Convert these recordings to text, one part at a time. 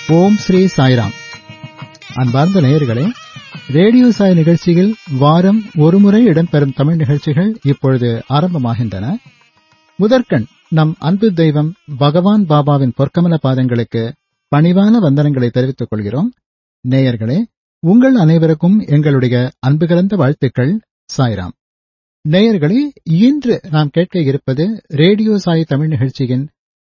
ஓம் ஸ்ரீ சாய்ராம். அன்பார்ந்த நேயர்களே, ரேடியோ சாய் நிகழ்ச்சியில் வாரம் ஒருமுறை இடம்பெறும் தமிழ் நிகழ்ச்சிகள் இப்பொழுது ஆரம்பமாகின்றன. முதற்கண் நம் அன்பு தெய்வம் பகவான் பாபாவின் பொற்கமல பாதங்களுக்கு பணிவான வந்தனங்களை தெரிவித்துக் கொள்கிறோம். நேயர்களே, உங்கள் அனைவருக்கும் எங்களுடைய அன்பு கலந்த வாழ்த்துக்கள். சாய்ராம். நேயர்களே, இன்று நாம் கேட்க இருப்பது ரேடியோ சாய் தமிழ் நிகழ்ச்சியின்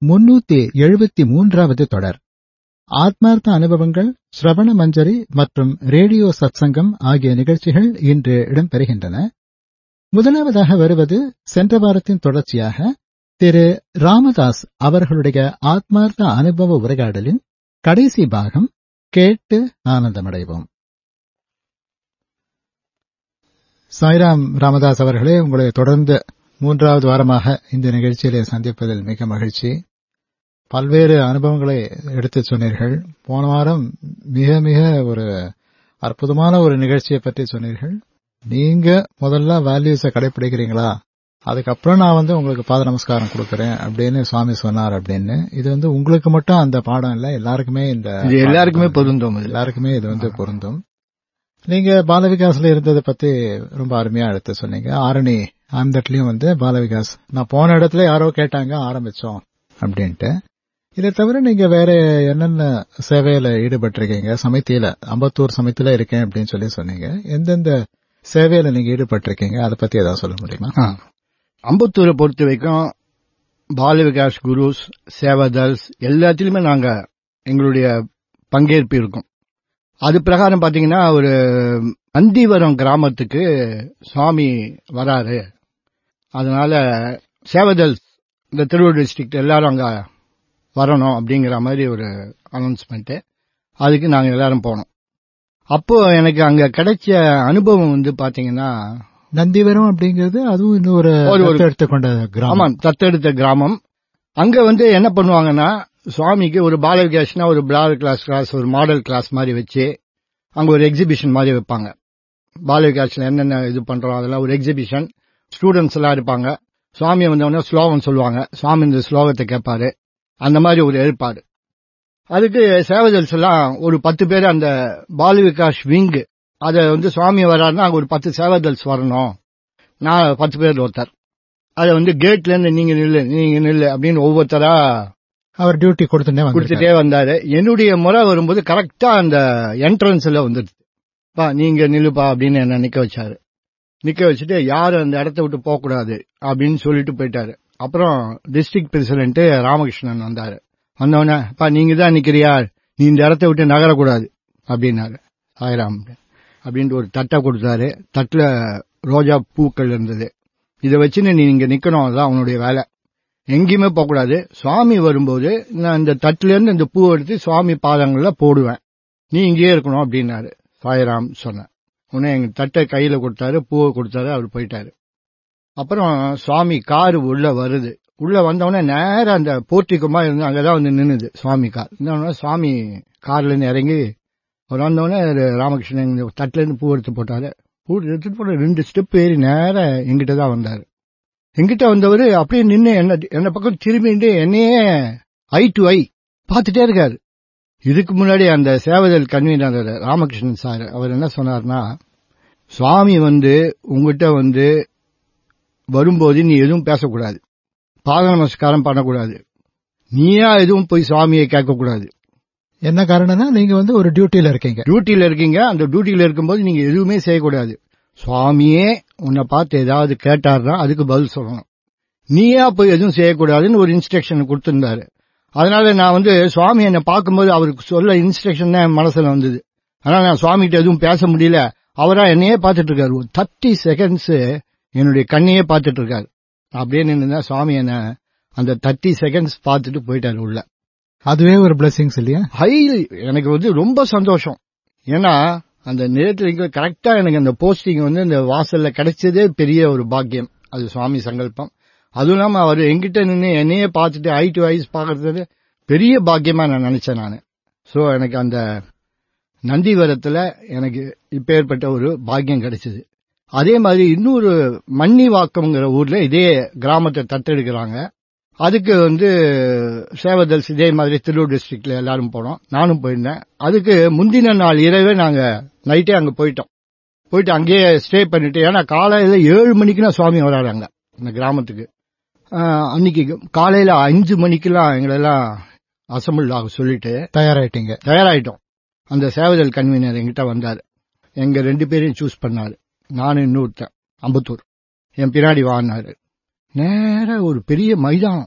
373வது தொடர். ஆத்மார்த்த அனுபவங்கள், ஸ்ரவண மஞ்சரி மற்றும் ரேடியோ சத்சங்கம் ஆகிய நிகழ்ச்சிகள் இன்று இடம்பெறுகின்றன. முதலாவதாக வருவது சென்ற வாரத்தின் தொடர்ச்சியாக திரு ராமதாஸ் அவர்களுடைய ஆத்மார்த்த அனுபவ உரையாடலின் கடைசி பாகம். கேட்டு ஆனந்தமடைவோம். சாய்ராம். ராமதாஸ் அவர்களே, உங்களை தொடர்ந்து 3வது வாரமாக இந்த நிகழ்ச்சியிலே சந்திப்பதில் மிக மகிழ்ச்சி. பல்வேறு அனுபவங்களை எடுத்து சொன்னீர்கள். போன வாரம் மிக மிக ஒரு அற்புதமான ஒரு நிகழ்ச்சியை பற்றி சொன்னீர்கள். நீங்க முதல்ல வேல்யூஸை கடைபிடிக்கிறீங்களா, அதுக்கப்புறம் நான் உங்களுக்கு பாத நமஸ்காரம் கொடுக்கறேன் அப்படின்னு சுவாமி சொன்னார் அப்படின்னு. இது உங்களுக்கு மட்டும் அந்த பாடம் இல்ல, எல்லாருக்குமே எல்லாருக்குமே பொருந்தும். எல்லாருக்குமே இது பொருந்தும். நீங்க பாலவிகாஸ்ல இருந்ததை பத்தி ரொம்ப அருமையா எடுத்து சொன்னீங்க. ஆரணி ஆம்தட்லயும் பாலவிகாஸ் நான் போன இடத்துல யாரோ கேட்டாங்க, ஆரம்பிச்சோம் அப்படின்ட்டு. இதை தவிர நீங்க வேற என்னென்ன சேவையில ஈடுபட்டிருக்கீங்க? சமிதியில, அம்பத்தூர் சமிதியில இருக்கேன் அப்படின்னு சொன்னீங்க. எந்தெந்த சேவையில நீங்க ஈடுபட்டிருக்கீங்க, அதை பத்தி ஏதாவது சொல்ல முடியுமா? அம்பத்தூரை பொறுத்த வரைக்கும் பாலவிகாஸ் குருஸ், சேவாதல்ஸ் எல்லாத்திலுமே நாங்க எங்களுடைய பங்கேற்பு இருக்கும். அது பிரகாரம் பாத்தீங்கன்னா, ஒரு நந்திவரம் கிராமத்துக்கு சுவாமி வராரு. அதனால சேவாதல்ஸ் இந்த திருவள்ளூர் டிஸ்ட்ரிக்ட் எல்லாரும் அங்க வரணும் அப்படிங்கிற மாதிரி ஒரு அனௌன்ஸ்மெண்ட். அதுக்கு நாங்க எல்லாரும் போனோம். அப்போ எனக்கு அங்க கிடைச்ச அனுபவம் பாத்தீங்கன்னா, நந்திவரம் அப்படிங்கிறது அதுவும் இன்னொரு தத்தெடுத்த கிராமம். ஆமா, தத்தெடுத்த கிராமம். அங்க என்ன பண்ணுவாங்கன்னா, சுவாமிக்கு ஒரு பாலவிகாஸ்னா ஒரு பிளார் கிளாஸ் ஒரு மாடல் கிளாஸ் மாதிரி வச்சு அங்க ஒரு எக்ஸிபிஷன் மாதிரி வைப்பாங்க. பாலவிகாஸ்ல என்னென்ன இது பண்றோம் அதெல்லாம் ஒரு எக்ஸிபிஷன். ஸ்டூடெண்ட்ஸ் எல்லாம் இருப்பாங்க. சுவாமி வந்தவொடனே ஸ்லோகம் சொல்லுவாங்க. சுவாமி இந்த ஸ்லோகத்தை கேட்பாரு. அந்த மாதிரி ஒரு ஏற்பாடு. அதுக்கு சேவதல்ஸ் எல்லாம் ஒரு 10 பேர் அந்த பாலவிகாஸ் விங், அதை சுவாமி வர்றாருன்னா அங்க ஒரு 10 சேவதல்ஸ் வரணும். நான் 10 பேர் ஒருத்தர். அதை கேட்ல இருந்து நீங்க நில்லு அப்படின்னு ஒவ்வொருத்தரா அவர் டியூட்டி கொடுத்துட்டே வந்தாரு. என்னுடைய முறை வரும்போது கரெக்டா அந்த என்ட்ரன்ஸ்ல வந்துடுது. நீங்க நில்லுப்பா அப்படின்னு என்ன நிக்க வச்சாரு. நிக்க வச்சுட்டு யாரும் அந்த இடத்த விட்டு போக கூடாது அப்படின்னு சொல்லிட்டு போயிட்டாரு. அப்புறம் டிஸ்ட்ரிக்ட் பிரசிடென்ட் ராமகிருஷ்ணன் வந்தாரு. வந்தவொடனே, நீங்க தான் நிக்கிறியா, நீ இந்த இடத்த விட்டு நகரக்கூடாது அப்படின்னாரு. சாய்ராம் அப்படின்ட்டு ஒரு தட்டை கொடுத்தாரு. தட்டுல ரோஜா பூக்கள் இருந்தது. இதை வச்சுன்னு நீ இங்க நிக்கணும், அதுதான் அவனுடைய வேலை, எங்கேயுமே போக கூடாது. சுவாமி வரும்போது நான் இந்த தட்டுல இருந்து இந்த பூவை எடுத்து சுவாமி பாதங்கள்ல போடுவேன், நீ இங்கேயே இருக்கணும் அப்படின்னாரு. சாய்ராம் சொன்னேன். உடனே எங்க தட்டை கையில கொடுத்தாரு, பூவை கொடுத்தாரு, அவர் போயிட்டாரு. அப்புறம் சுவாமி கார் உள்ள வருது. உள்ள வந்தவொடனே நேரம் அந்த போர்ட்டிக்குமா இருந்து அங்கதான் நின்னுது சுவாமி கார். இந்த சுவாமி கார்ல இருந்து இறங்கி வந்தவொடனே ராமகிருஷ்ணன் தட்டுல இருந்து பூ எடுத்து போட்டாரு. பூ எடுத்துட்டு போன 2 ஸ்டெப் ஏறி நேரம் எங்கிட்டதான் வந்தாரு. எங்கிட்ட வந்தவரு அப்படியே நின்று என்ன பக்கம் திரும்பிட்டு என்னையே ஐ டு ஐ பார்த்துட்டே இருக்காரு. இதுக்கு முன்னாடி அந்த சேவதல் கன்வீனர் ராமகிருஷ்ணன் சார் அவர் என்ன சொன்னார்னா, சுவாமி உங்ககிட்ட வரும்போது நீ எதுவும் பேசக்கூடாது, பாத நமஸ்காரம் பண்ணக்கூடாது, நீயா எதுவும் போய் சுவாமியை கேட்கக்கூடாது. என்ன காரணம்னா, நீங்க ஒரு டியூட்டியில இருக்கீங்க. அந்த டியூட்டியில இருக்கும்போது நீங்க எதுவுமே செய்யக்கூடாது. சுவாமியே உன்னை பார்த்து ஏதாவது கேட்டாருன்னா அதுக்கு பதில் சொல்லணும், நீயா போய் எதுவும் செய்யக்கூடாதுன்னு ஒரு இன்ஸ்ட்ரக்ஷன் கொடுத்திருந்தாரு. அதனால நான் சுவாமி என்னை பார்க்கும்போது அவருக்கு சொல்ல இன்ஸ்ட்ரக்ஷன் தான் என் மனசுல வந்தது. ஆனா நான் சுவாமி கிட்ட எதுவும் பேச முடியல. அவரா என்னையே பார்த்துட்டு இருக்காரு. ஒரு 30 செகண்ட்ஸ் என்னுடைய கண்ணையே பார்த்துட்டு இருக்காரு. அப்படியே நின்று சுவாமி என்ன அந்த 30 செகண்ட்ஸ் பார்த்துட்டு போயிட்டாரு உள்ள. அதுவே ஒரு பிளெஸிங்ஸ் இல்லையா? எனக்கு ரொம்ப சந்தோஷம். ஏன்னா அந்த நேரத்துல கரெக்டா எனக்கு அந்த போஸ்டிங் இந்த வாசல்ல கிடைச்சதே பெரிய ஒரு பாக்கியம். அது சுவாமி சங்கல்பம். அதுவும் இல்லாம அவர் எங்கிட்ட நின்று என்னையே பார்த்துட்டு ஐ டு ஐஸ் பாக்குறது பெரிய பாக்கியமா நான் நினைச்சேன் நானு. சோ எனக்கு அந்த நந்திவரத்துல எனக்கு இப்பேற்பட்ட ஒரு பாக்கியம் கிடைச்சது. அதே மாதிரி இன்னொரு மன்னிவாக்கம்ங்கிற ஊர்ல இதே கிராமத்தை தத்தெடுக்கிறாங்க. அதுக்கு சேவதல்ஸ் இதே மாதிரி திருவள்ளூர் டிஸ்ட்ரிக்ட்ல எல்லாரும் போனோம். நானும் போயிருந்தேன். அதுக்கு முந்தின நாள் இரவே நாங்க நைட்டே அங்க போயிட்டு அங்கேயே ஸ்டே பண்ணிட்டு, ஏன்னா காலையில 7 மணிக்குலாம் சுவாமி வராங்க இந்த கிராமத்துக்கு. அன்னைக்கு காலையில 5 மணிக்கெல்லாம் எங்களெல்லாம் அசம்பிள் ஆக சொல்லிட்டு தயாராயிட்டோம். அந்த சேவதல் கன்வீனர் என்கிட்ட வந்தாரு. எங்க 2 பேரையும் சூஸ் பண்ணாரு. நானும் இன்னொருத்தன் அம்பத்தூர் என் பின்னாடி வாங்கினாரு. நேர ஒரு பெரிய மைதானம்,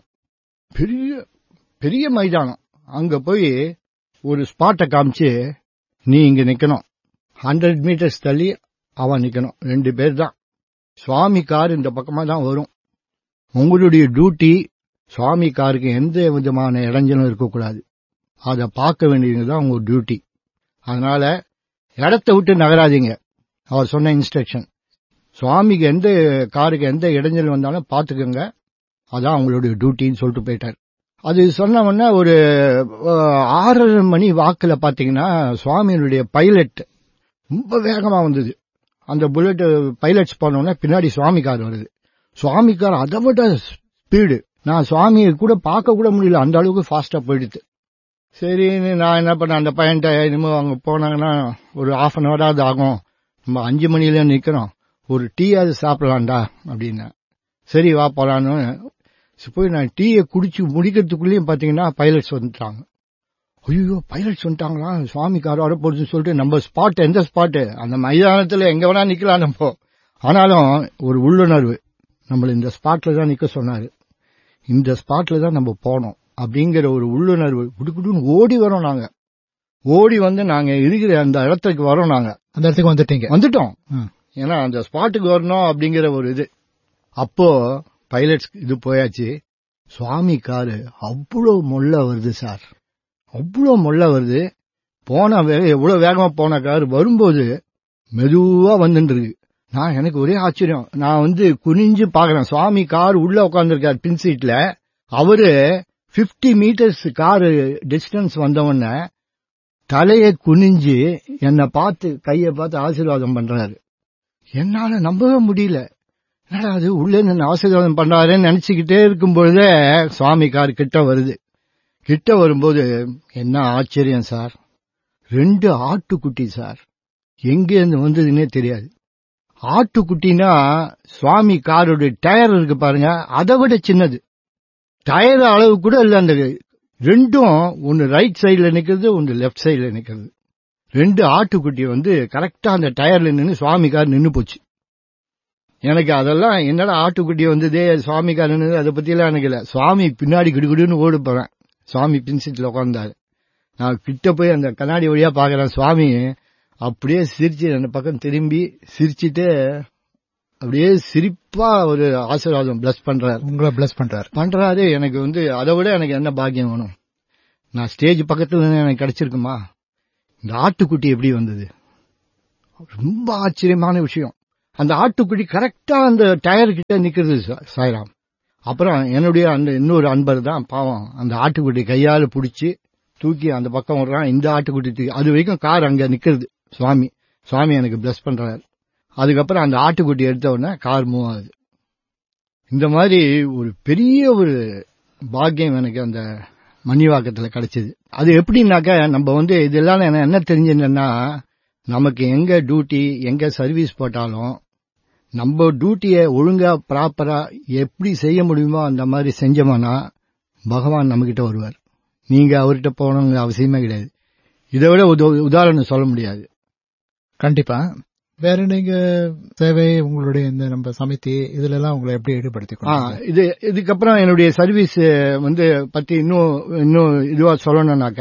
பெரிய மைதானம். அங்க போய் ஒரு ஸ்பாட்டை காமிச்சு, நீ இங்க நிக்கணும், 100 மீட்டர்ஸ் தள்ளி அவன் நிக்கணும், 2 பேர் தான். சுவாமி கார் இந்த பக்கமா தான் வரும். உங்களுடைய டியூட்டி சுவாமி காருக்கு எந்த விதமான இடைஞ்சலும் இருக்கக்கூடாது. அதை பார்க்க வேண்டியதுதான் உங்க டியூட்டி. அதனால இடத்தை விட்டு நகராதீங்க. அவர் சொன்ன இன்ஸ்ட்ரக்ஷன். சுவாமிக்கு எந்த காருக்கு எந்த இடைஞ்சல் வந்தாலும் பாத்துக்கோங்க, அதான் உங்களுடைய டியூட்டின்னு சொல்லிட்டு போயிட்டார். அது சொன்ன உடனே ஒரு 6:30 மணி வாக்குல பாத்தீங்கன்னா சுவாமியினுடைய பைலட் ரொம்ப வேகமா வந்தது. அந்த புல்லட் பைலட்ஸ் போனோடனே பின்னாடி சுவாமி கார் வருது. சுவாமி கார் அதை விட ஸ்பீடு. நான் சுவாமியை கூட பார்க்க கூட முடியல, அந்த அளவுக்கு ஃபாஸ்டா போயிடுது. சரின்னு நான் என்ன பண்ண, அந்த பையன்ட்ட இனிமே அவங்க போனாங்கன்னா ஒரு 1/2 hour ஆகும், நம்ம 5 மணில நிக்கிறோம், ஒரு டீயாவது சாப்பிடலாம்டா அப்படின்னா. சரி வா போலான்னு போய் நான் டீயை குடிச்சு முடிக்கிறதுக்குள்ளேயும் பாத்தீங்கன்னா பைலட்ஸ் வந்துட்டாங்க. ஐயோ பைலட்ஸ் வந்துட்டாங்களா, சுவாமி காரோட போறதுன்னு சொல்லிட்டு நம்ம ஸ்பாட், எந்த ஸ்பாட்டு, அந்த மைதானத்துல எங்க வேணா நிக்கலாம் நம்ம. ஆனாலும் ஒரு உள்ளுணர்வு, நம்மள இந்த ஸ்பாட்ல தான் நிக்க சொன்னாரு, இந்த ஸ்பாட்ல தான் நம்ம போனோம் அப்படிங்கிற ஒரு உள்ளுணர்வு. குடுக்குடுன்னு ஓடி வரோம். நாங்க ஓடி நாங்க இருக்கிற அந்த இடத்துக்கு வரோம். நாங்க அந்த இடத்துக்கு வந்துட்டோம். ஏன்னா அந்த ஸ்பாட்டுக்கு வரணும் அப்படிங்கிற ஒரு இது. அப்போ பைலட்ஸ் இது போயாச்சு. சுவாமி காரு அவ்வளவு மொள்ள வருது சார், அவ்வளவு மொள்ள வருது. எவ்வளவு வேகமா போன கார் வரும்போது மெதுவா வந்துட்டு இருக்கு. எனக்கு ஒரே ஆச்சரியம். நான் குனிஞ்சு பாக்குறேன். சுவாமி கார் உள்ள உட்கார்ந்துருக்காரு பின் சீட்ல. அவரு 50 மீட்டர்ஸ் காரு டிஸ்டன்ஸ் வந்தவொன்ன தலையை குனிஞ்சு என்னை பார்த்து கையை பார்த்து ஆசீர்வாதம் பண்றாரு. என்னால நம்பவே முடியல. என்னடா அது, உள்ளே நின்று ஆசீர்வாதம் பண்றாருன்னு நினைச்சுக்கிட்டே இருக்கும் பொழுதே சுவாமி கார் கிட்ட வருது. கிட்ட வரும்போது என்ன ஆச்சரியம் சார், 2 ஆட்டுக்குட்டி சார். எங்க இருந்து வந்ததுன்னே தெரியாது. ஆட்டுக்குட்டினா சுவாமி காரோட டயர் இருக்கு பாருங்க, அதை விட சின்னது. டயர் அளவு கூட இல்ல. அந்த 2ம் ஒன்னு ரைட் சைடுல நிக்கிறது, ஒன்னு லெப்ட் சைடுல நிக்கிறது. 2 ஆட்டுக்குட்டி கரெக்டா அந்த டயர்ல நின்று சுவாமி கார் நின்னு போச்சு. எனக்கு அதெல்லாம் என்னடா ஆட்டுக்குட்டி வந்ததே, சுவாமி கார் நின்று, அதை பத்தி எல்லாம் எனக்கு இல்ல. சுவாமி பின்னாடி கிடுகிடுன்னு ஓடு போறேன். சுவாமி பின்சீட்ல உட்கார்ந்தாரு. நான் கிட்ட போய் அந்த கண்ணாடி வழியா பாக்குறேன். சுவாமி அப்படியே சிரிச்சு அந்த பக்கம் திரும்பி சிரிச்சுட்டு அப்படியே சிரிப்பா ஒரு ஆசீர்வாதம் பிளஸ் பண்றாரு. உங்களை பிளஸ் பண்றாரு. எனக்கு அதை விட எனக்கு என்ன பாக்கியம் வேணும்? நான் ஸ்டேஜ் பக்கத்துல எனக்கு கிடைச்சிருக்குமா? இந்த ஆட்டுக்குட்டி எப்படி வந்தது? ரொம்ப ஆச்சரியமான விஷயம். அந்த ஆட்டுக்குட்டி கரெக்டா அந்த டயர் கிட்ட நிக்கிறது சாய்ராம். அப்புறம் என்னுடைய அந்த இன்னொரு அன்பர் தான் பாவம், அந்த ஆட்டுக்குட்டி கையால புடிச்சு தூக்கி அந்த பக்கம் விடுறான். இந்த ஆட்டுக்குட்டி அது வரைக்கும் கார் அங்க நிக்கிறது. சுவாமி எனக்கு பிளஸ் பண்றாரு. அதுக்கப்புறம் அந்த ஆட்டுக்குட்டி எடுத்த உடனே கார் மூவ் ஆகுது. இந்த மாதிரி ஒரு பெரிய ஒரு பாக்கியம் எனக்கு அந்த மணிவாக்கத்துல கிடைச்சது. அது எப்படின்னாக்க, நம்ம இதெல்லாம் என்ன தெரிஞ்சுன்னா, நமக்கு எங்க டியூட்டி எங்க சர்வீஸ் போட்டாலும் நம்ம டியூட்டியை ஒழுங்கா ப்ராப்பரா எப்படி செய்ய முடியுமோ அந்த மாதிரி செஞ்சோம்னா பகவான் நம்ம கிட்ட வருவார். நீங்க அவர்கிட்ட போகணுங்கிற அவசியமே கிடையாது. இதை விட உதாரணம் சொல்ல முடியாது. கண்டிப்பா. வேற நீங்க சேவை, உங்களுடைய இந்த நம்ம சமிதி, இதுல எல்லாம் உங்களை எப்படி ஈடுபடுத்திக்கணும்? இதுக்கப்புறம் என்னுடைய சர்வீஸ் பத்தி இன்னும் இதுவா சொல்லணும்னாக்க,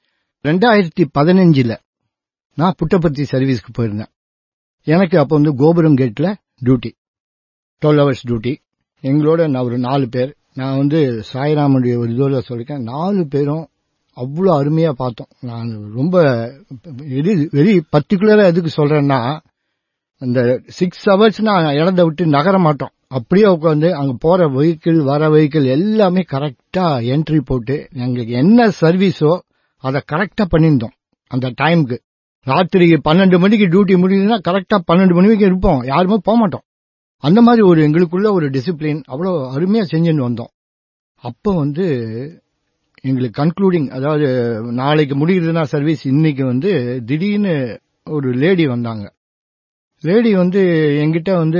2015 நான் புட்டபர்த்தி சர்வீஸ்க்கு போயிருந்தேன். எனக்கு அப்ப கோபுரம் கேட்ல டியூட்டி, 12 hours டியூட்டி. எங்களோட நான் ஒரு 4 பேர். நான் சாய்ராமனுடைய ஒரு இதோட சொல்லிருக்கேன், 4 பேரும் அவ்வளவு அருமையா பார்த்தோம். நான் ரொம்ப வெரி பர்டிகுலரா எதுக்கு சொல்றேன்னா, அந்த 6 hours நான் இடத்த விட்டு நகர மாட்டோம். அப்படியே உட்காந்து அங்க போற வெஹிக்கிள் வர வெஹிக்கிள் எல்லாமே கரெக்டா என்ட்ரி போட்டு எங்களுக்கு என்ன சர்வீஸோ அதை கரெக்டா பண்ணிருந்தோம். அந்த டைமுக்கு ராத்திரி 12 மணிக்கு டியூட்டி முடியுதுன்னா கரெக்டா 12 மணிக்கு இருப்போம், யாருமே போக மாட்டோம். அந்த மாதிரி எங்களுக்குள்ள ஒரு டிசிப்ளின் அவ்வளவு அருமையா செஞ்சுட்டு வந்தோம். அப்ப எங்களுக்கு கன்க்ளூடிங், அதாவது நாளைக்கு முடிகிறதுனா சர்வீஸ், இன்னைக்கு திடீர்னு ஒரு லேடி வந்தாங்க. லேடி என்கிட்ட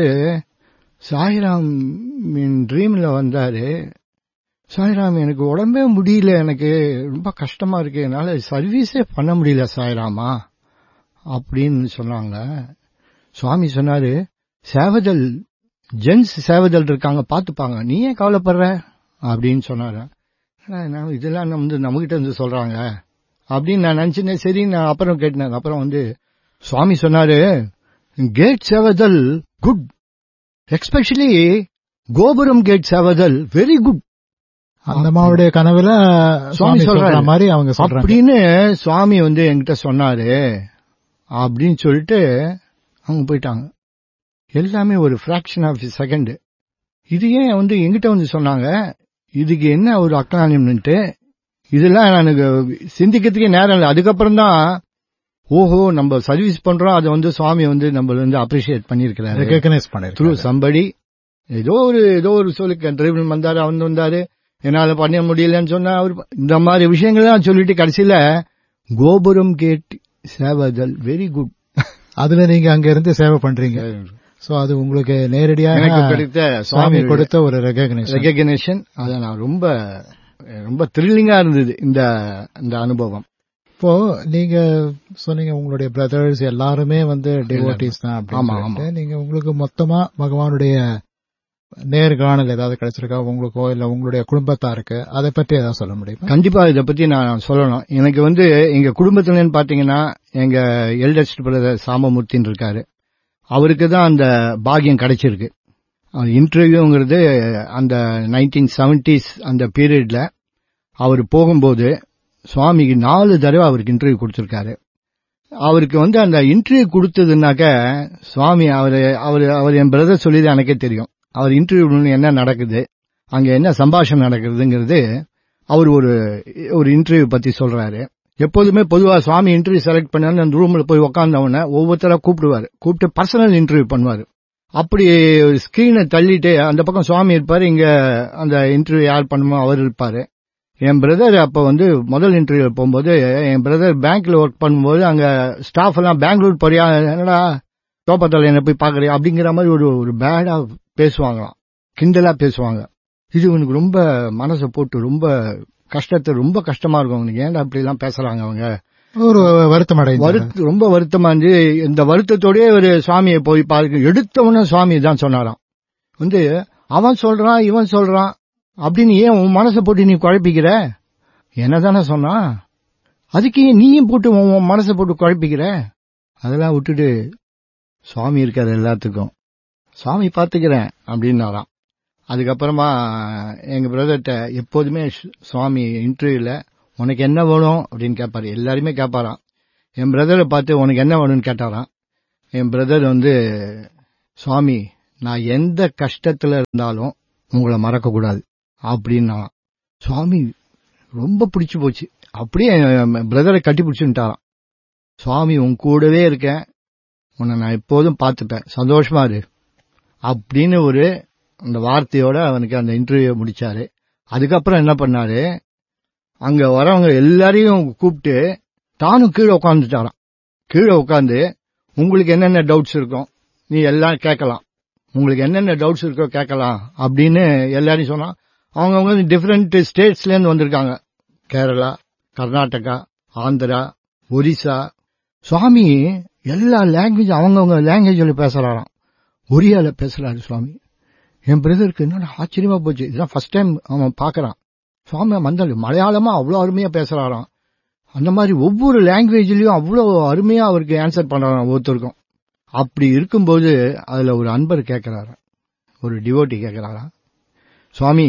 சாய்ராம் ட்ரீம்ல வந்தாரு. சாய்ராம், எனக்கு உடம்பே முடியல, எனக்கு ரொம்ப கஷ்டமா இருக்கு, என்னால சர்வீஸே பண்ண முடியல சாய்ராமா அப்படின்னு சொன்னாங்க. சுவாமி சொன்னாரு, சேவதல், ஜென்ஸ் சேவதல் இருக்காங்க, பாத்துப்பாங்க, நீ ஏன் கவலைப்படுற அப்படின்னு சொன்னாரு. இதெல்லாம் நம்மகிட்ட சொல்றாங்க அப்படின்னு நான் நினைச்சேன். சரி, நான் அப்புறம் கேட்டேன். அப்புறம் சுவாமி சொன்னாரு, கேட் சேவதல் குட், எஸ்பெஷலி கோபுரம் கேட் சேவதல் வெரி குட். அந்த அம்மாவுடைய கனவுல சுவாமி சொல்ற மாதிரி அவங்க சொல்றாங்க அப்படின்னு சுவாமி என்கிட்ட சொன்னாரு அப்படின்னு சொல்லிட்டு அவங்க போயிட்டாங்க. எல்லாமே ஒரு பிராக்ஷன் ஆஃப் செகண்ட். இது ஏன் என்கிட்ட சொன்னாங்க, இதுக்கு என்ன ஒரு அக்னானிம்ட்டு, இதெல்லாம் எனக்கு சிந்திக்கிறதுக்கே நேரம் இல்லை. அதுக்கப்புறம் தான் ஓஹோ, நம்ம சர்வீஸ் பண்றோம், அதை சுவாமி நம்ம அப்ரிஷியேட் பண்ணிருக்கிறாரு, ரெகக்னைஸ் பண்ணிருக்காரு த்ரூ சம்படி. ஏதோ ஒரு சொல்லுக்கு டிரைவர் வந்தாரு, வந்தாரு, என்னால பண்ண முடியலன்னு சொன்னா அவர் இந்த மாதிரி விஷயங்கள்லாம் சொல்லிட்டு கடைசியில கோபுரம் கேட் சேவதல் வெரி குட். அதுல நீங்க அங்க இருந்து சேவை பண்றீங்க. சோ அது உங்களுக்கு நேரடியாக கிடைத்த சுவாமி கொடுத்த ஒரு ரெகக்னேஷன். அதை நான் ரொம்ப ரொம்ப த்ரில்லிங்கா இருந்தது இந்த அனுபவம். இப்போ நீங்க சொன்னீங்க உங்களுடைய பிரதர்ஸ் எல்லாருமே டிவோட்டிஸ் தான் அப்படின்னு. நீங்க உங்களுக்கு மொத்தமா பகவானுடைய நேர்காணல் ஏதாவது கிடைச்சிருக்கா உங்களுக்கோ இல்ல உங்களுடைய குடும்பத்தாருக்கு? அதை பற்றி ஏதாவது சொல்ல முடியுமா? கண்டிப்பா இதை பத்தி நான் சொல்லணும். எனக்கு எங்க குடும்பத்துல பாத்தீங்கன்னா எங்க எல்டஸ்ட் பிரதர் சாமமூர்த்தின்னு இருக்காரு. அவருக்கு தான் அந்த பாக்கியம் கிடைச்சிருக்கு. இன்டர்வியூங்கிறது அந்த 1970s அந்த பீரியட்ல அவர் போகும்போது சுவாமிக்கு 4 தடவை அவருக்கு இன்டர்வியூ கொடுத்திருக்காரு. அவருக்கு அந்த இன்டர்வியூ கொடுத்ததுனாக்க சுவாமி அவர் என் பிரதர் சொல்லிதான் எனக்கே தெரியும். அவர் இன்டர்வியூ என்ன நடக்குது, அங்க என்ன சம்பாஷணை நடக்குதுங்கிறது அவர் ஒரு இன்டர்வியூ பத்தி சொல்றாரு. எப்போதுமே பொதுவா சுவாமி இன்டர்வியூ செலக்ட் பண்ணாலும் அந்த ரூம்ல போய் உட்கார்ந்தவன ஒவ்வொருத்தரா கூப்பிட்டு பர்சனல் இன்டர்வியூ பண்ணுவாரு. அப்படி ஸ்கிரீனை தள்ளிட்டு அந்த பக்கம் சுவாமி இருப்பாரு, இங்க அந்த இன்டர்வியூ யார் பண்ணுமோ அவர் இருப்பாரு. என் பிரதர் அப்ப முதல் இன்டர்வியூ போகும்போது, என் பிரதர் பேங்க்ல ஒர்க் பண்ணும்போது அங்க ஸ்டாஃப் எல்லாம் பெங்களூர் போறியா, என்னடா தோப்பத்தால என்ன போய் பாக்குறியா அப்படிங்கிற மாதிரி ஒரு பேடா பேசுவாங்களாம், கிண்டலா பேசுவாங்க. இது உனக்கு ரொம்ப மனசை போட்டு ரொம்ப கஷ்டமா இருக்கும். அவனுக்கு ஏன்டா அப்படி எல்லாம் பேசுறாங்க, அவங்க ஒரு வருத்தம் ரொம்ப வருத்தமா இருந்து இந்த வருத்தத்தோடய ஒரு சுவாமியை போய் பாருங்க. எடுத்தவன சுவாமி தான் சொன்னாராம், அவன் சொல்றான் இவன் சொல்றான் அப்படின்னு ஏன் உன் மனசை போட்டு நீ குழப்பிக்கிற, என்னதானே சொன்னா, அதுக்கு நீயும் போட்டு உன் மனசை போட்டு குழப்பிக்கிற, அதெல்லாம் விட்டுட்டு சுவாமி இருக்காது எல்லாத்துக்கும், சுவாமி பாத்துக்கிறேன் அப்படின்னாராம். அதுக்கப்புறமா எங்க பிரதர்கிட்ட எப்போதுமே சுவாமி இன்டர்வியூல உனக்கு என்ன வேணும் அப்படின்னு கேட்பாரு. எல்லாருமே கேட்பாராம். என் பிரதரை பார்த்து உனக்கு என்ன வேணும்னு கேட்டாராம். என் பிரதர் சுவாமி, நான் எந்த கஷ்டத்துல இருந்தாலும் உங்களை மறக்க கூடாது அப்படின்னா சுவாமி ரொம்ப பிடிச்சு போச்சு. அப்படியே பிரதரை கட்டி பிடிச்சுட்டாராம். சுவாமி உன் கூடவே இருக்கேன், உன்னை நான் எப்போதும் பார்த்துப்பேன், சந்தோஷமா இரு அப்படின்னு அந்த வார்த்தையோட அவனுக்கு அந்த இன்டர்வியூ முடிச்சாரு. அதுக்கப்புறம் என்ன பண்ணாரு, அங்க வரவங்க எல்லாரையும் கூப்பிட்டு தானும் கீழே உட்காந்துட்டாராம். கீழே உட்காந்து உங்களுக்கு என்னென்ன டவுட்ஸ் இருக்கும் நீ எல்லாம் கேட்கலாம், உங்களுக்கு என்னென்ன டவுட்ஸ் இருக்கோ கேட்கலாம் அப்படின்னு எல்லாரையும் சொன்னா. அவங்க டிஃபரெண்ட் ஸ்டேட்ஸ்ல இருந்து வந்திருக்காங்க, கேரளா, கர்நாடகா, ஆந்திரா, ஒரிசா. சுவாமி எல்லா லாங்குவேஜ் அவங்கவுங்க லாங்குவேஜ்ல பேசுறாராம். ஒரியால பேசுறாரு சுவாமி. என் பிரதருக்கு என்ன ஆச்சரியமா போச்சு, இதெல்லாம் ஃபர்ஸ்ட் டைம் அவன் பாக்குறான். சுவாமி மலையாளமா அவ்வளவு அருமையா பேசுறாராம். அந்த மாதிரி ஒவ்வொரு லாங்குவேஜ்லயும் அவ்வளவு அருமையா அவருக்கு ஆன்சர் பண்றாராம் ஒவ்வொருத்தருக்கும். அப்படி இருக்கும்போது அதுல ஒரு அன்பர் கேட்கிறாராம், ஒரு டிவோட்டி கேட்கிறாராம், சுவாமி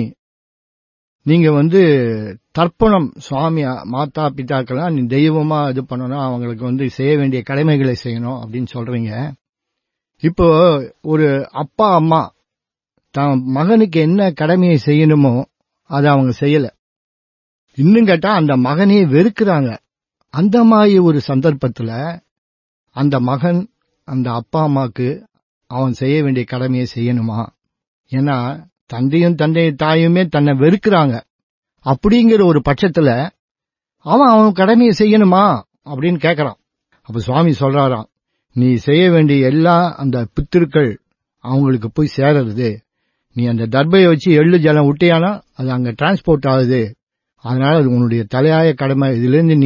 நீங்க தர்ப்பணம், சுவாமி மாதா பிதாக்கெல்லாம் நீ தெய்வமா இது பண்ணணும், அவங்களுக்கு செய்ய வேண்டிய கடமைகளை செய்யணும் அப்படின்னு சொல்றீங்க. இப்போ ஒரு அப்பா அம்மா தான் மகனுக்கு என்ன கடமையை செய்யணுமோ அதை அவங்க செய்யல, இன்னும் கேட்டா அந்த மகனையே வெறுக்கிறாங்க. அந்த மாதிரி ஒரு சந்தர்ப்பத்துல அந்த மகன் அந்த அப்பா அம்மாக்கு அவன் செய்ய வேண்டிய கடமையை செய்யணுமா? ஏன்னா தந்தையும் தாயுமே தன்னை வெறுக்கிறாங்க. அப்படிங்கிற ஒரு பட்சத்துல அவன் கடமையை செய்யணுமா அப்படின்னு கேட்கறான். அப்ப சுவாமி சொல்றாராம், நீ செய்ய வேண்டிய எல்லா அந்த பித்திருக்கள் அவங்களுக்கு போய் சேருது. நீ அந்த தர்பையை வச்சு எள்ளு ஜலம் விட்டியானா அது அங்க டிரான்ஸ்போர்ட் ஆகுது. அதனால அது உன்னுடைய தலையாய கடமை. இதுல இருந்து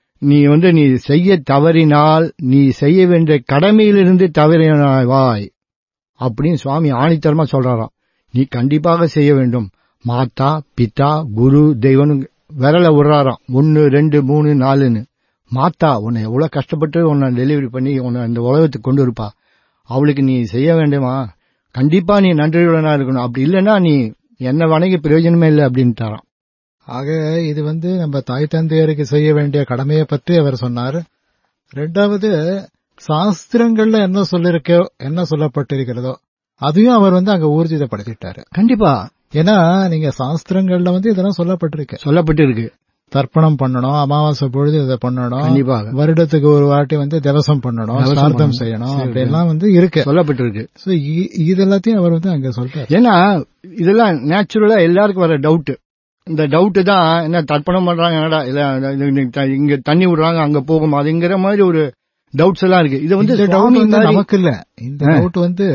நீ செய்ய தவறினால் நீ செய்ய வேண்டிய கடமையிலிருந்து தவறினாய் அப்படின்னு சுவாமி ஆணித்தரமா சொல்றாராம். நீ கண்டிப்பாக செய்ய வேண்டும். மாதா, பிதா, குரு, தெய்வம் விரல விடுறாராம். 1 2 3 4ன்னு. மாதா உன்னை எவ்வளவு கஷ்டப்பட்டு உன்னை டெலிவரி பண்ணி உன்னை இந்த உலகத்துக்கு கொண்டு இருப்பா. அவளுக்கு நீ செய்ய வேண்டுமா? கண்டிப்பா நீ நன்றியுடனா இருக்கணும். அப்படி இல்லைன்னா நீ என்ன வணங்கி பிரயோஜனமே இல்லை அப்படின்ட்டாராம். ஆக இது நம்ம தாய் தந்தையருக்கு செய்ய வேண்டிய கடமையை பற்றி அவர் சொன்னார். ரெண்டாவது, சாஸ்திரங்கள்ல என்ன சொல்லப்பட்டிருக்கிறதோ அதையும் அவர் அங்க ஊர்ஜிதப்படுத்திட்டாரு. கண்டிப்பா. ஏன்னா நீங்க சாஸ்திரங்கள்ல இதெல்லாம் சொல்லப்பட்டிருக்கு. தர்ப்பணம் பண்ணணும், அமாவாசை பொழுது இதை பண்ணணும், கண்டிப்பாக வருடத்துக்கு ஒரு வாட்டி திவசம் பண்ணணும், சார்த்தம் செய்யணும், அப்படியெல்லாம் இருக்கு, சொல்லப்பட்டிருக்கு. இதெல்லாத்தையும் அவர் அங்க சொல்றாரு. ஏன்னா இதெல்லாம் நேச்சுரலா எல்லாருக்கும் வர டவுட். இந்த டவுட் தான் என்ன தர்ப்பணம் பண்றாங்க, என்னடா இல்ல இங்க தண்ணி விடுறாங்க அங்க போகும் அதுங்கிற மாதிரி ஒரு டவுட்ஸ் எல்லாம் இருக்கு. இது டவுட் நமக்கு இல்ல. இந்த டவுட்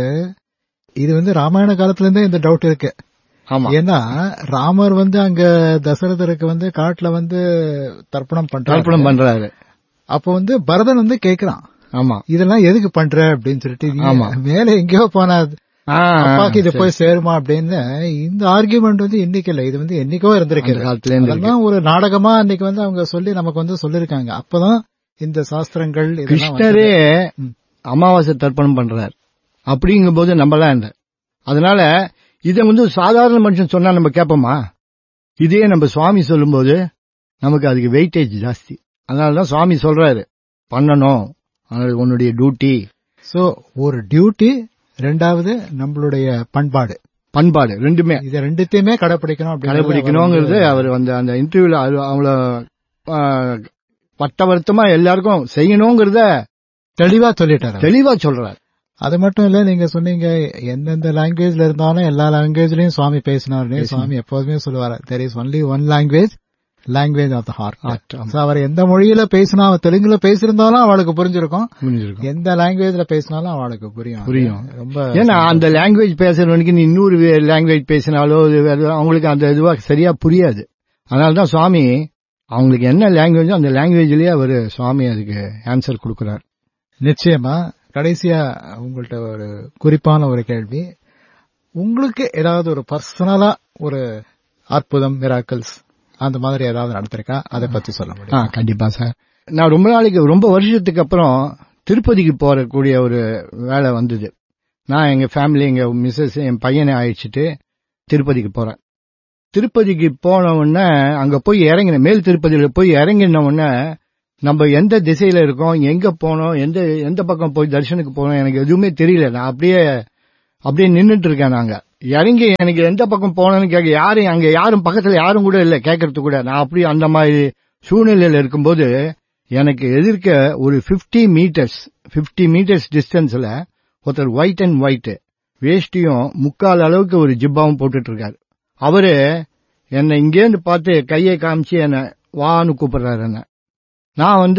இது ராமாயண காலத்துல இருந்தே இந்த டவுட் இருக்கு. ஏன்னா ராமர் அங்க தசரதருக்கு காட்டுல தர்ப்பணம் பண்றாரு. அப்ப பரதன் கேக்குறான், ஆமா இதெல்லாம் எதுக்கு பண்ற அப்படின்னு சொல்லிட்டு, மேல எங்கேயோ போனா அப்பாக்கு இது போய் சேருமா அப்படின்னு. இந்த ஆர்கியூமெண்ட் இன்னைக்கு இல்ல, இது என்னைக்கோ இருந்திருக்கு. அதெல்லாம் ஒரு நாடகமா அன்னைக்கு அவங்க சொல்லி நமக்கு சொல்லிருக்காங்க. அப்பதான் இந்த சாஸ்திரங்கள் கிருஷ்ணரே அமாவாசை தர்ப்பணம் பண்றார் அப்படிங்கும் போது நம்மலாம் இல்ல. அதனால இதை சாதாரண மனுஷன் சொன்னா நம்ம கேட்போமா? இதே நம்ம சுவாமி சொல்லும் போது நமக்கு அதுக்கு வெயிட்டேஜ் ஜாஸ்தி. அதனாலதான் சுவாமி சொல்றாரு பண்ணணும், உன்னுடைய டியூட்டி. சோ ஒரு டியூட்டி, ரெண்டாவது நம்மளுடைய பண்பாடு ரெண்டுமே, இது ரெண்டுத்தையுமே கடைபிடிக்கணுங்கிறது அவர் அந்த இன்டர்வியூல அவங்கள பட்டவர்த்தமா எல்லாருக்கும் செய்யணுங்கிறத தெளிவா சொல்றாரு. அது மட்டும் இல்ல, நீங்க சொன்னீங்க எந்தெந்த லாங்குவேஜ்ல இருந்தாலும் எல்லா லாங்குவேஜ்லயும் சுவாமி பேசினாரு. சுவாமி எப்போதுமே சொல்லுவாரு, there is only one language of the heart. அவர் எந்த மொழியில பேசினா, தெலுங்குல பேசியிருந்தாலும் அவளுக்கு புரிஞ்சிருக்கும், எந்த லாங்குவேஜ்ல பேசினாலும் அவளுக்கு புரியும். ரொம்ப ஏன்னா அந்த லாங்குவேஜ் பேசுறவனுக்கு நீ இன்னொரு லாங்குவேஜ் பேசினாலோ அவங்களுக்கு அந்த இதுவா சரியா புரியாது. அதனாலதான் சுவாமி அவங்களுக்கு என்ன லாங்குவேஜோ அந்த லாங்குவேஜ்லயே அவரு சுவாமி அதுக்கு ஆன்சர் கொடுக்கிறார். நிச்சயமா. கடைசியா உங்கள்ட்ட ஒரு குறிப்பான ஒரு கேள்வி, உங்களுக்கு ஏதாவது ஒரு பர்சனலா ஒரு அற்புதம், மிராக்கிள்ஸ் அந்த மாதிரி ஏதாவது நடந்திருக்கா? அதை பத்தி சொல்ல முடியும்? கண்டிப்பா சார். நான் ரொம்ப வருஷத்துக்கு அப்புறம் திருப்பதிக்கு போறக்கூடிய ஒரு வேலை வந்தது. நான் எங்க ஃபேமிலி, எங்க மிஸ்ஸஸ், என் பையனை அழைச்சிட்டு திருப்பதிக்கு போறேன். திருப்பதிக்கு போன உடனே அங்க போய் இறங்கின, மேல் திருப்பதியில போய் இறங்கின உடனே நம்ம எந்த திசையில இருக்கோம், எங்க போனோம், எந்த பக்கம் போய் தரிசனுக்கு போனோம் எனக்கு எதுவுமே தெரியல. நான் அப்படியே நின்னுட்டு இருக்கேன். நாங்க இறங்கி எனக்கு எந்த பக்கம் போனோம்னு கேட்க அங்க யாரும் பக்கத்துல யாரும் கூட இல்ல கேட்கறது கூட. நான் அப்படி அந்த மாதிரி சூழ்நிலையில இருக்கும்போது எனக்கு எதிர்க்க ஒரு 50 மீட்டர்ஸ் டிஸ்டன்ஸ்ல ஒருத்தர் ஒயிட் அண்ட் ஒயிட் வேஷ்டியும் முக்கால் அளவுக்கு ஒரு ஜிப்பாவும் போட்டுட்டு இருக்காரு. அவரு என்னை இங்கேருந்து பார்த்து கையை காமிச்சு என்ன வான்னு கூப்பிடுறாரு. என்ன நான்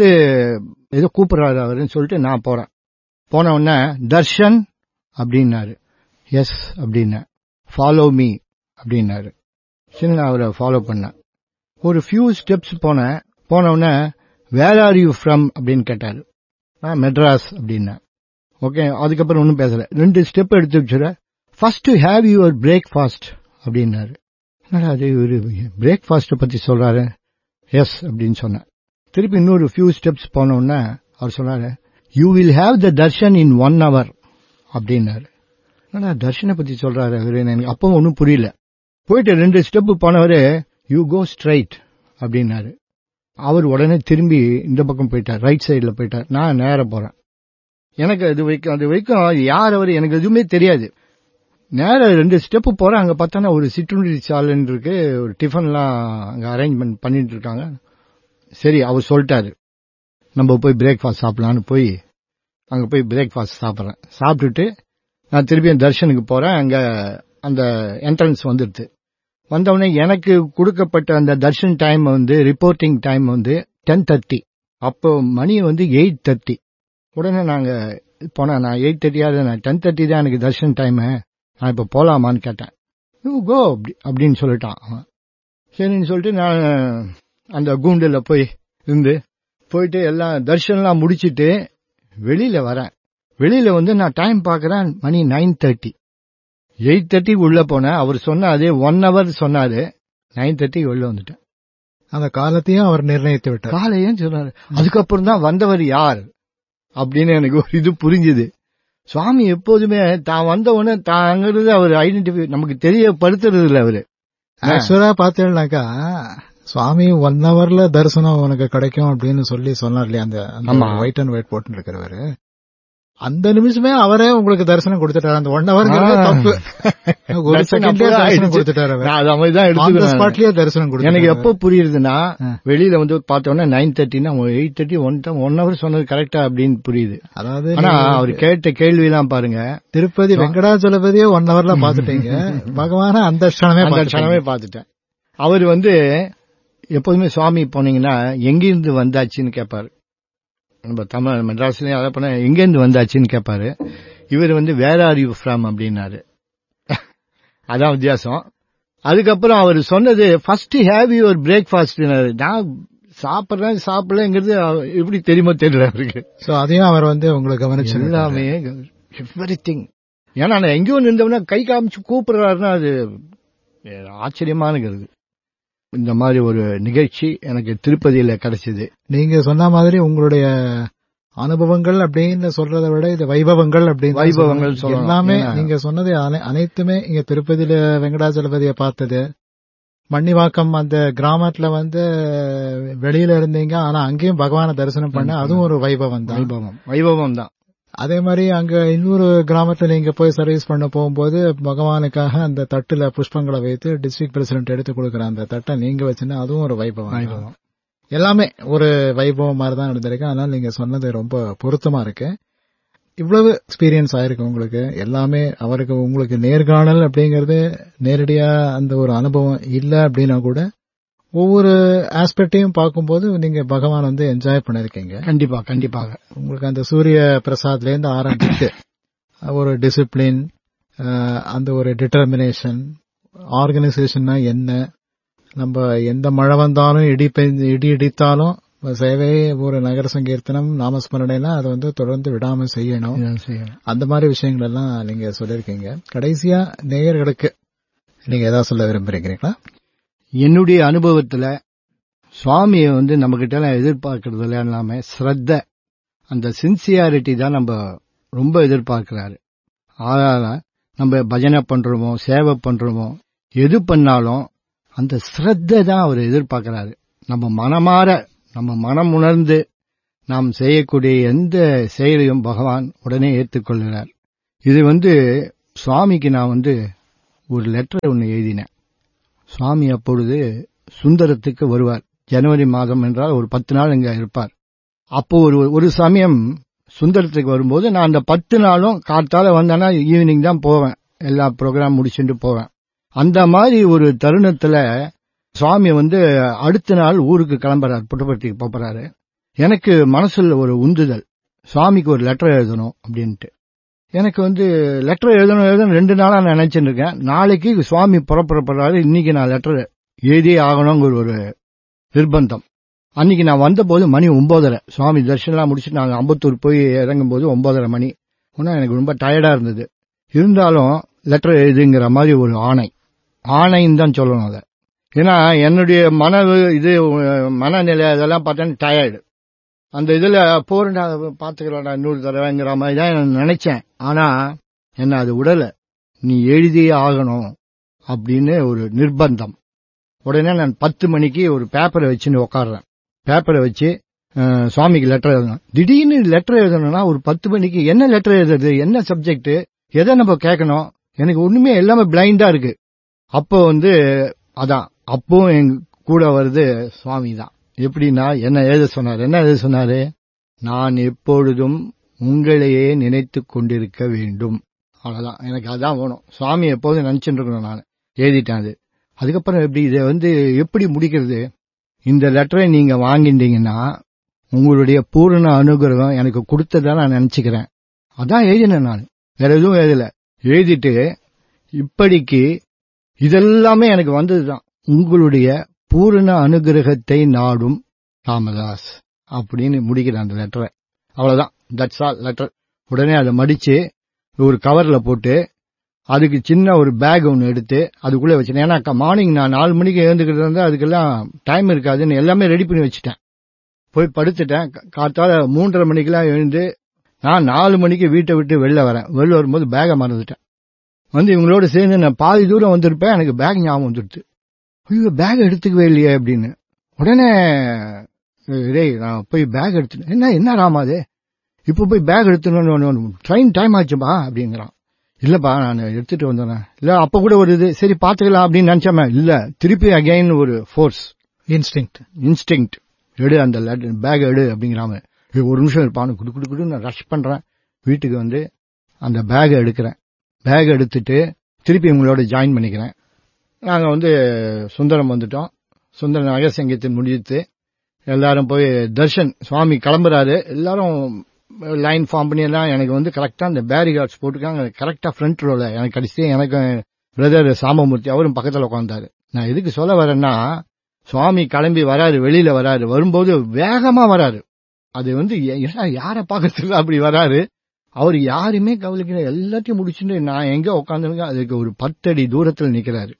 ஏதோ கூப்பிடுறாரு அவருன்னு சொல்லிட்டு நான் போறேன். போன உடனே தர்ஷன் அப்படின்னாரு. எஸ் அப்படின்ன. ஃபாலோ மீ அப்படின்னாரு. சரி, நான் அவரை ஃபாலோ பண்ணேன். ஒரு ஃபியூ ஸ்டெப்ஸ் போன உடனே வேர் ஆர் யூ ஃப்ரம் அப்படின்னு கேட்டாரு. நான் மெட்ராஸ் அப்படின்னேன். ஓகே, அதுக்கப்புறம் ஒன்னும் பேசல. 2 ஸ்டெப் எடுத்து வச்சுற. ஃபர்ஸ்ட் ஹேவ் யுவர் பிரேக்ஃபாஸ்ட் அப்படின்னாரு. என்னடா அது ஒரு பிரேக்ஃபாஸ்ட் பத்தி சொல்றாரு? எஸ் அப்படின்னு சொன்னேன். திருப்பி இன்னொரு ஃபியூ ஸ்டெப்ஸ் போன உடனே அவர் சொன்னாரு, you will have the Darshan in 1 hour அப்படின்னாரு. என்னடா தர்ஷனை பத்தி சொல்றாரு அவரு? எனக்கு அப்பவும் ஒன்னும் புரியல. போயிட்டு 2 ஸ்டெப் போனவரு யூ கோ ஸ்ட்ரைட் அப்படின்னாரு. அவர் உடனே திரும்பி இந்த பக்கம் போயிட்டார், ரைட் சைட்ல போயிட்டார். நான் நேரம் போறேன். எனக்கு அது வரைக்கும் யார் அவர் எனக்கு எதுவுமே தெரியாது. நேரம் 2 ஸ்டெப் போறேன். அங்க பார்த்தா ஒரு சிற்றுண்டி சாலைன்னு இருக்கு, ஒரு டிஃபன்லாம் அங்க அரேஞ்ச்மெண்ட் பண்ணிட்டு இருக்காங்க. சரி, அவர் சொல்லிட்டாரு நம்ம போய் பிரேக்ஃபாஸ்ட் சாப்பிடலான்னு அங்க போய் பிரேக்ஃபாஸ்ட் சாப்பிட்றேன். சாப்பிட்டுட்டு நான் திருப்பி தர்ஷனுக்கு போறேன். அங்க அந்த என்ட்ரன்ஸ் வந்துடுது. வந்தவொடனே எனக்கு கொடுக்கப்பட்ட அந்த தர்ஷன் டைம் வந்து ரிப்போர்ட்டிங் டைம் வந்து 10:30. அப்போ மணி வந்து 8:30. உடனே நாங்க போனேன். நான் 8:30 நான் 10:30 தான் எனக்கு தர்ஷன் டைம், நான் இப்ப போலாமான்னு கேட்டேன். கோ அப்படின்னு சொல்லிட்டான் அவன். சரின்னு சொல்லிட்டு நான் அந்த கூண்டுல போயிட்டு எல்லாம் தர்ஷன்லாம் முடிச்சிட்டு வெளியில வரேன். வெளியில வந்து நான் டைம் பாக்குறேன், மணி 9:30. 8:30 உள்ள போனேன். அவர் சொன்ன அதே 1 hour சொன்னாரு. 9:30 உள்ள வந்துட்டேன். அந்த காலத்தையும் அவர் நிர்ணயித்து விட்டார். காலையும் சொன்னாரு. அதுக்கப்புறம் தான் வந்தவர் யார் அப்படின்னு எனக்கு ஒரு இது புரிஞ்சுது. சுவாமி எப்போதுமே தான் வந்த உடனே தாங்கிறது அவர் ஐடென்டிஃபை நமக்கு தெரியப்படுத்துறது இல்ல. அவரு ஆக்சுவலா பாத்தீங்கன்னாக்கா சுவாமி 1 hourல தரிசனம் உனக்கு கிடைக்கும் அப்படின்னு சொன்னார் இல்லையா, அந்த ஒயிட் அண்ட் ஒயிட் போட்டு இருக்கிறவரு. அந்த நிமிஷமே அவரே உங்களுக்கு தரிசனம் கொடுத்துட்டாரு. அந்த 1 hour தப்பு, ஒரு செகண்ட்லயே தரிசனம் கொடுத்துட்டாரு. தரிசனம் கொடுத்து எனக்கு எப்ப புரியுதுன்னா, வெளியில வந்து பார்த்தோன்னா 9:30 8:30 1 hour சொன்னது கரெக்டா அப்படின்னு புரியுது. அதாவது ஆனா அவர் கேட்ட கேள்வி எல்லாம் பாருங்க, திருப்பதி வெங்கடாச்சலபதியே 1 hourல பாத்துட்டீங்க, பகவான அந்த க்ஷணமே பாத்துட்டேன். அவர் வந்து எப்போதுமே சுவாமி போனீங்கன்னா எங்கிருந்து வந்தாச்சுன்னு கேட்பாரு. நம்ம தமிழ் மெட்ராஸ்லயும் அதை பண்ண எங்கிருந்து வந்தாச்சுன்னு கேட்பாரு. இவர் வந்து வேர் ஆர் யூ ஃப்ரம் அப்படின்னாரு. அதான் வித்தியாசம். அதுக்கப்புறம் அவர் சொன்னது ஃபர்ஸ்ட் ஹேவ் யுவர் பிரேக்ஃபாஸ்ட். நான் சாப்பிடலங்கிறது எப்படி தெரியுமோ தெரியல அவருக்கு. சோ அதையும் அவர் வந்து உங்களுக்கு கவனிச்சு எல்லாமே எவ்ரிதிங். ஏன்னா நான் எங்கேயோ நின்றவனா கை காமிச்சு கூப்பிடுறாருன்னா அது ஆச்சரியமானது. இந்த மாதிரி ஒரு நிகழ்ச்சி எனக்கு திருப்பதியில கிடைச்சது. நீங்க சொன்ன மாதிரி உங்களுடைய அனுபவங்கள் அப்படின்னு சொல்றதை விட இது வைபவங்கள் எல்லாமே நீங்க சொன்னது அனைத்துமே இங்க திருப்பதியில வெங்கடாச்சலபதியை பார்த்தது, மண்ணிவாக்கம் அந்த கிராமத்துல வந்து வெளியில இருந்தீங்க, ஆனா அங்கேயும் பகவான தரிசனம் பண்ண, அதுவும் ஒரு வைபவம் தான். அதே மாதிரி அங்க இன்னொரு கிராமத்துல நீங்க போய் சர்வீஸ் பண்ண போகும்போது பகவானுக்காக அந்த தட்டுல புஷ்பங்களை வைத்து டிஸ்ட்ரிக்ட் பிரசிடென்ட் எடுத்து கொடுக்குற அந்த தட்டை நீங்க வச்சுன்னா அதுவும் ஒரு வைபவம். எல்லாமே ஒரு வைபவம் மாதிரி தான் நடந்திருக்கு. அதனால நீங்க சொன்னது ரொம்ப பொருத்தமா இருக்கு. இவ்வளவு எக்ஸ்பீரியன்ஸ் ஆயிருக்கு உங்களுக்கு. எல்லாமே அவருக்கு உங்களுக்கு நேர்காணல் அப்படிங்கறது நேரடியா அந்த ஒரு அனுபவம் இல்ல அப்படின்னா கூட ஒவ்வொரு ஆஸ்பெக்டையும் பார்க்கும்போது நீங்க பகவான் வந்து என்ஜாய் பண்ணிருக்கீங்க. கண்டிப்பாக உங்களுக்கு அந்த சூரிய பிரசாத்ல இருந்து ஆரம்பிச்சு ஒரு டிசிப்ளின், அந்த ஒரு டிட்டர்மினேஷன், ஆர்கனைசேஷன்னா என்ன, நம்ம எந்த மழை வந்தாலும் இடி இடித்தாலும் சேவை, ஒரு நகர சங்கீர்த்தனம், நாமஸ்மரணைனா அதை வந்து தொடர்ந்து விடாம செய்யணும். அந்த மாதிரி விஷயங்கள் எல்லாம் நீங்க சொல்லிருக்கீங்க. கடைசியா நேயர்களுக்கு நீங்க ஏதாவது சொல்ல விரும்புறீங்களா? என்னுடைய அனுபவத்துல சுவாமியை வந்து நம்ம கிட்ட எதிர்பார்க்கறதுல எல்லாமே ஸ்ரத்த, அந்த சின்சியாரிட்டி தான் நம்ம ரொம்ப எதிர்பார்க்கிறாரு. அதனால நம்ம பஜனை பண்றோமோ சேவை பண்றோமோ எது பண்ணாலும் அந்த ஸ்ரத்த தான் அவர் எதிர்பார்க்கிறாரு. நம்ம மனமாற, நம்ம மனம் உணர்ந்து நாம் செய்யக்கூடிய எந்த செயலையும் பகவான் உடனே ஏற்றுக்கொள்கிறார். இது வந்து சுவாமிக்கு நான் வந்து ஒரு லெட்டர் ஒன்று எழுதினேன். சுவாமி அப்பொழுது சுந்தரத்துக்கு வருவார். ஜனவரி மாதம் என்றால் ஒரு 10 நாள் இங்க இருப்பார். அப்போ ஒரு சமயம் சுந்தரத்துக்கு வரும்போது நான் அந்த 10 நாளும் காத்தால வந்தேன்னா ஈவினிங் தான் போவேன், எல்லா ப்ரோக்ராம் முடிச்சுட்டு போவேன். அந்த மாதிரி ஒரு தருணத்துல சுவாமி வந்து அடுத்த நாள் ஊருக்கு கிளம்புறாரு, புட்டபர்த்திக்கு போறாரு. எனக்கு மனசுல ஒரு உந்துதல், சுவாமிக்கு ஒரு லெட்டர் எழுதணும் அப்படின்ட்டு. எனக்கு வந்து லெட்டர் எழுதணும் 2 நாளா நான் நினைச்சுட்டு இருக்கேன். நாளைக்கு சுவாமி புறப்படுறாரு, இன்னைக்கு நான் லெட்டர் எழுதியே ஆகணுங்கிற ஒரு நிர்பந்தம். அன்னைக்கு நான் வந்தபோது மணி 9:30. சுவாமி தரிசனம் முடிச்சுட்டு நாங்கள் அம்பத்தூர் போய் இறங்கும் போது 9:30 மணி. ஒன்னா எனக்கு ரொம்ப டயர்டா இருந்தது. இருந்தாலும் லெட்டர் எழுதுங்கிற மாதிரி ஒரு ஆணைன்னு தான் சொல்லணும் அதை. ஏன்னா என்னுடைய மனநிலை அதெல்லாம் பார்த்தேன்னு டயர்டு. அந்த இதுல போறா பாத்துக்கிறா இன்னொரு தடவைங்கிற மாதிரி தான் நினைச்சேன். ஆனா என்ன அது உடல, நீ எழுதியே ஆகணும் அப்படின்னு ஒரு நிர்பந்தம். உடனே நான் 10 மணிக்கு ஒரு பேப்பரை வச்சுன்னு உட்காடுறேன். பேப்பரை வச்சு சுவாமிக்கு லெட்டர் எழுதணும். திடீர்னு லெட்டர் எழுதணும்னா ஒரு 10 மணிக்கு என்ன லெட்டர் எழுதுறது, என்ன சப்ஜெக்ட், எதை நம்ம கேட்கணும், எனக்கு ஒண்ணுமே எல்லாமே பிளைண்டா இருக்கு. அப்போ வந்து அதான் அப்போ எங்க கூட வருது சுவாமி தான். எப்படின்னா என்ன எழுத சொன்னாரு, நான் எப்பொழுதும் உங்களையே நினைத்து கொண்டிருக்க வேண்டும். அவ்வளவுதான், எனக்கு அதான் வேணும். சுவாமி எப்போதும் நினைச்சுட்டு இருக்கணும். நான் எழுதிட்டேன். அதுக்கப்புறம் இதை எப்படி முடிக்கிறது? இந்த லெட்டரை நீங்க வாங்கிட்டீங்கன்னா உங்களுடைய பூரண அனுகிரகம் எனக்கு கொடுத்ததா நான் நினைச்சுக்கிறேன். அதான் எழுதினேன் நான், வேற எதுவும் எழுதல. எழுதிட்டு இப்படிக்கு இதெல்லாமே எனக்கு வந்ததுதான். உங்களுடைய பூரண அனுகிரகத்தை நாடும் ராமதாஸ் அப்படின்னு முடிக்கிறேன் அந்த லெட்டரை. அவ்வளவுதான், தட்ஸ் ஆல் லெட்டர். உடனே அதை மடிச்சு ஒரு கவர்ல போட்டு அதுக்கு சின்ன ஒரு பேக் ஒன்று எடுத்து அதுக்குள்ளே வச்சிட்டேன். ஏன்னா மார்னிங் நான் 4 மணிக்கு எழுந்துக்கிட்டு இருந்தா அதுக்கெல்லாம் டைம் இருக்காதுன்னு எல்லாமே ரெடி பண்ணி வச்சுட்டேன். போய் படுத்துட்டேன். காத்தால 3:30 மணிக்கெல்லாம் எழுந்து நான் 4 மணிக்கு வீட்டை விட்டு வெளில வரும்போது பேகை மறந்துட்டேன். இவங்களோட சேர்ந்து நான் பாதி தூரம் வந்திருப்பேன். எனக்கு பேக் ஞாபகம் வந்துடுது. ஐயோ, பேக் எடுத்துக்கவே இல்லையே அப்படின்னு. உடனே நான் போய் பேக் எடுத்துட்டேன். என்ன ராமா அது, இப்ப போய் பேக் எடுத்துன்னு ட்ரெயின் டைம் ஆச்சுப்பா அப்படிங்கிறான். இல்லப்பா நான் எடுத்துட்டு வந்தேன். இல்ல அப்ப கூட ஒரு இது சரி பாத்துக்கலாம் அப்படின்னு நினைச்சேன். இல்ல, திருப்பி அகைன் ஒரு ஃபோர்ஸ், இன்ஸ்டிங்க்ட், எடு அந்த பேக் எடு அப்படிங்கிறாம. ஒரு நிமிஷம் இருப்பான்னு குடு நான் ரஷ் பண்றேன். வீட்டுக்கு அந்த பேக் எடுக்கிறேன். பேக் எடுத்துட்டு திருப்பி உங்களோட ஜாயின் பண்ணிக்கிறேன். நாங்க சுந்தரம் வந்துட்டோம். சுந்தரம் நகர சங்கீதத்தை முடித்து எல்லாரும் போய் தர்ஷன் சுவாமி கிளம்புறாரு. எல்லாரும் லைன் ஃபார்ம் பண்ணி எல்லாம் எனக்கு கரெக்டா அந்த பேரிகார்ட்ஸ் போட்டுருக்காங்க. கரெக்டா ஃப்ரண்ட் ரோல எனக்கு கடைசி எனக்கு பிரதர் சாமமூர்த்தி அவரும் பக்கத்துல உட்கார்ந்தாரு. நான் எதுக்கு சொல்ல வரேன்னா, சுவாமி கிளம்பி வராரு, வெளியில வராரு. வரும்போது வேகமா வராரு. அது யார பாக்கிறதுக்கு அப்படி வராரு. அவர் யாருமே கவனிக்கல, எல்லாத்தையும் முடிச்சுட்டு நான் எங்க உட்காந்துருக்கேன் அதுக்கு ஒரு 10 அடி தூரத்துல நிக்கிறாரு.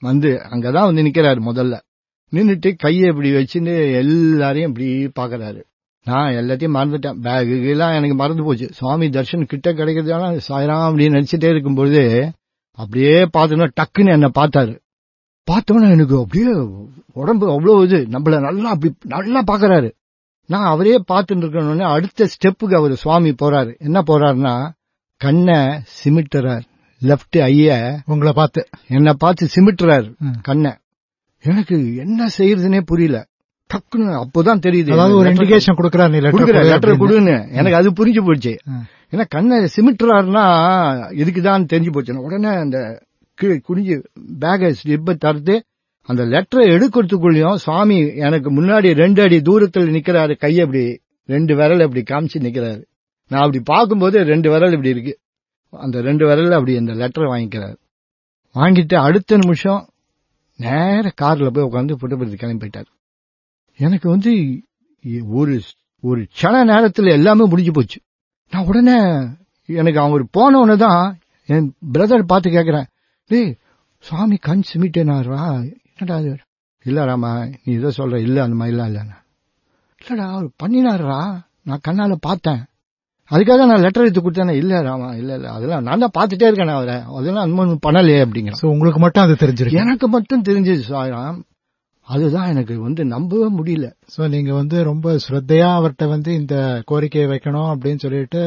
அங்கதான் நிக்கிறாரு. முதல்ல நின்னுட்டு கையை இப்படி வச்சுட்டு எல்லாரையும் இப்படி பாக்குறாரு. நான் எல்லாத்தையும் மறந்துட்டேன். பேகு எல்லாம் எனக்கு மறந்து போச்சு. சுவாமி தர்ஷன் கிட்ட கிடைக்கிறதால சாயராம் அப்படின்னு நினைச்சிட்டே இருக்கும்போது அப்படியே பார்த்தோன்னா டக்குன்னு என்ன பார்த்தாரு. பார்த்தோன்னா எனக்கு அப்படியே உடம்பு அவ்வளவு நம்மள நல்லா பாக்குறாரு. நான் அவரே பார்த்துட்டு இருக்கணும்னு அடுத்த ஸ்டெப்புக்கு அவர் சுவாமி போறாரு. என்ன போறாருன்னா, கண்ணை சிமிட்டுறார். லெப்ட் ஐய உங்களை பார்த்து என்ன பார்த்து சிமிட்டுறாரு கண்ணை. எனக்கு என்ன செய்யறதுன்னே புரியல. டக்குன்னு அப்போதான் தெரியுது, ஒரு இண்டிகேஷன் கொடுக்கறாரு, லெட்டர் கொடுன்னு. எனக்கு அது புரிஞ்சு போச்சு. ஏன்னா கண்ணை சிமிட்டுறாருன்னா இதுக்குதான் தெரிஞ்சு போச்சு. உடனே அந்த குனிஞ்சு பேக ஸ்லிப்பை தடுத்து அந்த லெட்டரை எடுக்கிறதுக்குள்ளயும் சுவாமி எனக்கு முன்னாடி 2 அடி தூரத்தில் நிக்கிறாரு. கையை அப்படி 2 விரல் அப்படி காமிச்சு நிக்கிறாரு. நான் அப்படி பார்க்கும்போது 2 விரல் இப்படி இருக்கு. அந்த 2 விரல்ல அப்படி அந்த லெட்டரை வாங்கிக்கிறாரு. வாங்கிட்டு அடுத்த நிமிஷம் நேர கார்ல போய் உட்காந்து புட்டபுரத்துக்கு கிளம்பி போயிட்டாரு. எனக்கு ஒரு க்ஷண நேரத்துல எல்லாமே முடிஞ்சு போச்சு. நான் உடனே எனக்கு அவங்க போன உடனேதான் என் பிரதர் பார்த்து கேட்கிறேன், டேய் சுவாமி கண் சிமிட்டேனாரா? என்னடா அது? இல்ல ராமா நீ இதை சொல்ற. இல்ல அந்த மாதிரி இல்லடா அவர் பண்ணினாரா, நான் கண்ணால பார்த்தேன், அதுக்காக நான் லெட்டர் எடுத்து கொடுத்தேன். இல்ல ராமா இல்ல அதெல்லாம் நான் தான் பார்த்துட்டே இருக்கேன் அவரை, அதெல்லாம் அனுமதி பண்ணலையே அப்படிங்கிற. உங்களுக்கு மட்டும் அது தெரிஞ்சிருக்கு? எனக்கு மட்டும் தெரிஞ்சது சாயராம். அதுதான் எனக்கு நம்பவே முடியல. சோ நீங்க ரொம்ப ஸ்ரத்தையா அவர்கிட்ட இந்த கோரிக்கையை வைக்கணும் அப்படின்னு சொல்லிட்டு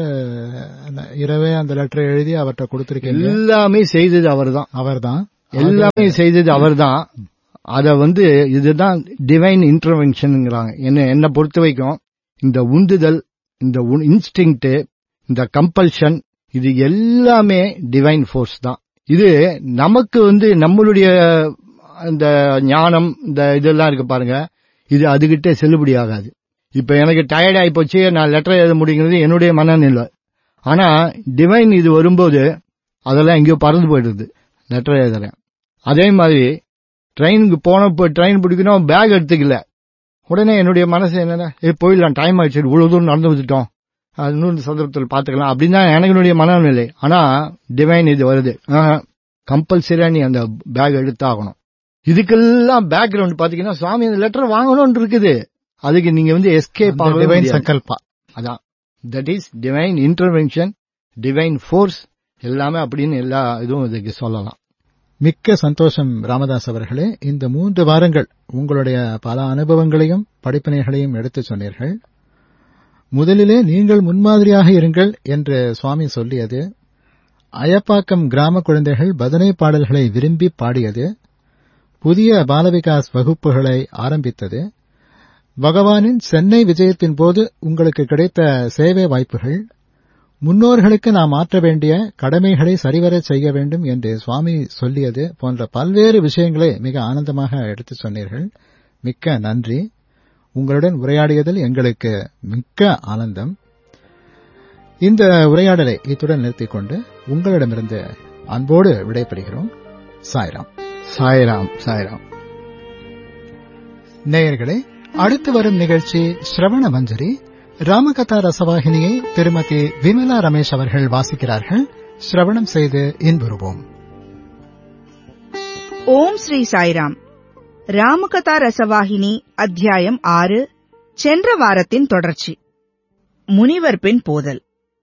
இரவே அந்த லெட்டரை எழுதி அவர்கிட்ட கொடுத்திருக்கீங்க. எல்லாமே செய்தது அவர்தான். எல்லாமே செய்தது அவர்தான். அத இதுதான் டிவைன் இன்டர்வென்ஷன்ங்கிறாங்க. என்ன பொறுத்த வரைக்கும் இந்த உந்துதல், இந்த இன்ஸ்டிங்க்ட், இந்த கம்பல்ஷன், இது எல்லாமே டிவைன் ஃபோர்ஸ் தான். இது நமக்கு நம்மளுடைய இந்த ஞானம் இந்த இதெல்லாம் இருக்கு பாருங்க, இது அதுகிட்ட செல்லுபடி ஆகாது. இப்ப எனக்கு டயர்ட் ஆகி போச்சு, நான் லெட்டர் எழுத முடியுங்கிறது என்னுடைய மனநிலை. ஆனா டிவைன் இது வரும்போது அதெல்லாம் எங்கேயோ பறந்து போயிடுது. லெட்டர் எழுதுறேன். அதே மாதிரி ட்ரெயினுக்கு போனப்போ ட்ரெயின் பிடிக்கணும், பேக் எடுத்துக்கல. உடனே என்னுடைய மனசு என்னன்னா, போயிடலாம், டைம் ஆயிடுச்சு, இவ்வளவு தூரம் நடந்து வந்துட்டோம், இன்னொரு சந்தர்ப்பத்தில் பாத்துக்கலாம் அப்படின்னு தான் எனக்கு மனநிலை. ஆனா டிவைன் இது வருது, கம்பல்சரியா நீ அந்த பேக் எடுத்தாகணும். இதுக்கெல்லாம் பேக்ரவுண்ட் பாத்தீங்கன்னா சுவாமி அந்த லெட்டர் வாங்கணும்னு இருக்குது. அதுக்கு நீங்க எஸ்கேப் ஆக டிவைன் சங்கல்பா. அதான் that is divine intervention, divine force, எல்லாமே அப்படின்னு எல்லா இதுவும் இதுக்கு சொல்லலாம். மிக்க சந்தோஷம் ராமதாஸ் அவர்களே. இந்த 3 வாரங்கள் உங்களுடைய பல அனுபவங்களையும் படிப்பினைகளையும் எடுத்து சொன்னீர்கள். முதலிலே நீங்கள் முன்மாதிரியாக இருங்கள் என்று சுவாமி சொல்லியது, அயப்பாக்கம் கிராம குழந்தைகள் பஜனை பாடல்களை விரும்பி பாடியது, புதிய பாலவிகாஸ் வகுப்புகளை ஆரம்பித்தது, பகவானின் சென்னை விஜயத்தின் போது உங்களுக்கு கிடைத்த சேவை வாய்ப்புகள், முன்னோர்களுக்கு நாம் ஆற்ற வேண்டிய கடமைகளை சரிவர செய்ய வேண்டும் என்று சுவாமி சொல்லியது போன்ற பல்வேறு விஷயங்களை மிக ஆனந்தமாக எடுத்துச் சொன்னீர்கள். மிக்க நன்றி. உங்களுடன் உரையாடியதில் எங்களுக்கு மிக்க ஆனந்தம். இந்த உரையாடலை இத்துடன் நிறுத்திக் கொண்டு உங்களிடமிருந்து அன்போடு விடைபெறுகிறோம். சாய்ராம். சாய்ராம். சாய்ராம். நேயர்களே, அடுத்து வரும் நிகழ்ச்சி ஸ்ரவண மஞ்சரி. ராமகதா ரசவாகினியை திருமதி விமலா ரமேஷ் அவர்கள் வாசிக்கிறார்கள். ஸ்ரவணம் செய்து இன்புறுவோம். ஓம் ஸ்ரீ சாய்ராம். ராமகதா ரசவாகினி அத்தியாயம் 6. சென்ற வாரத்தின் தொடர்ச்சி. முனிவர் பின் போதல்.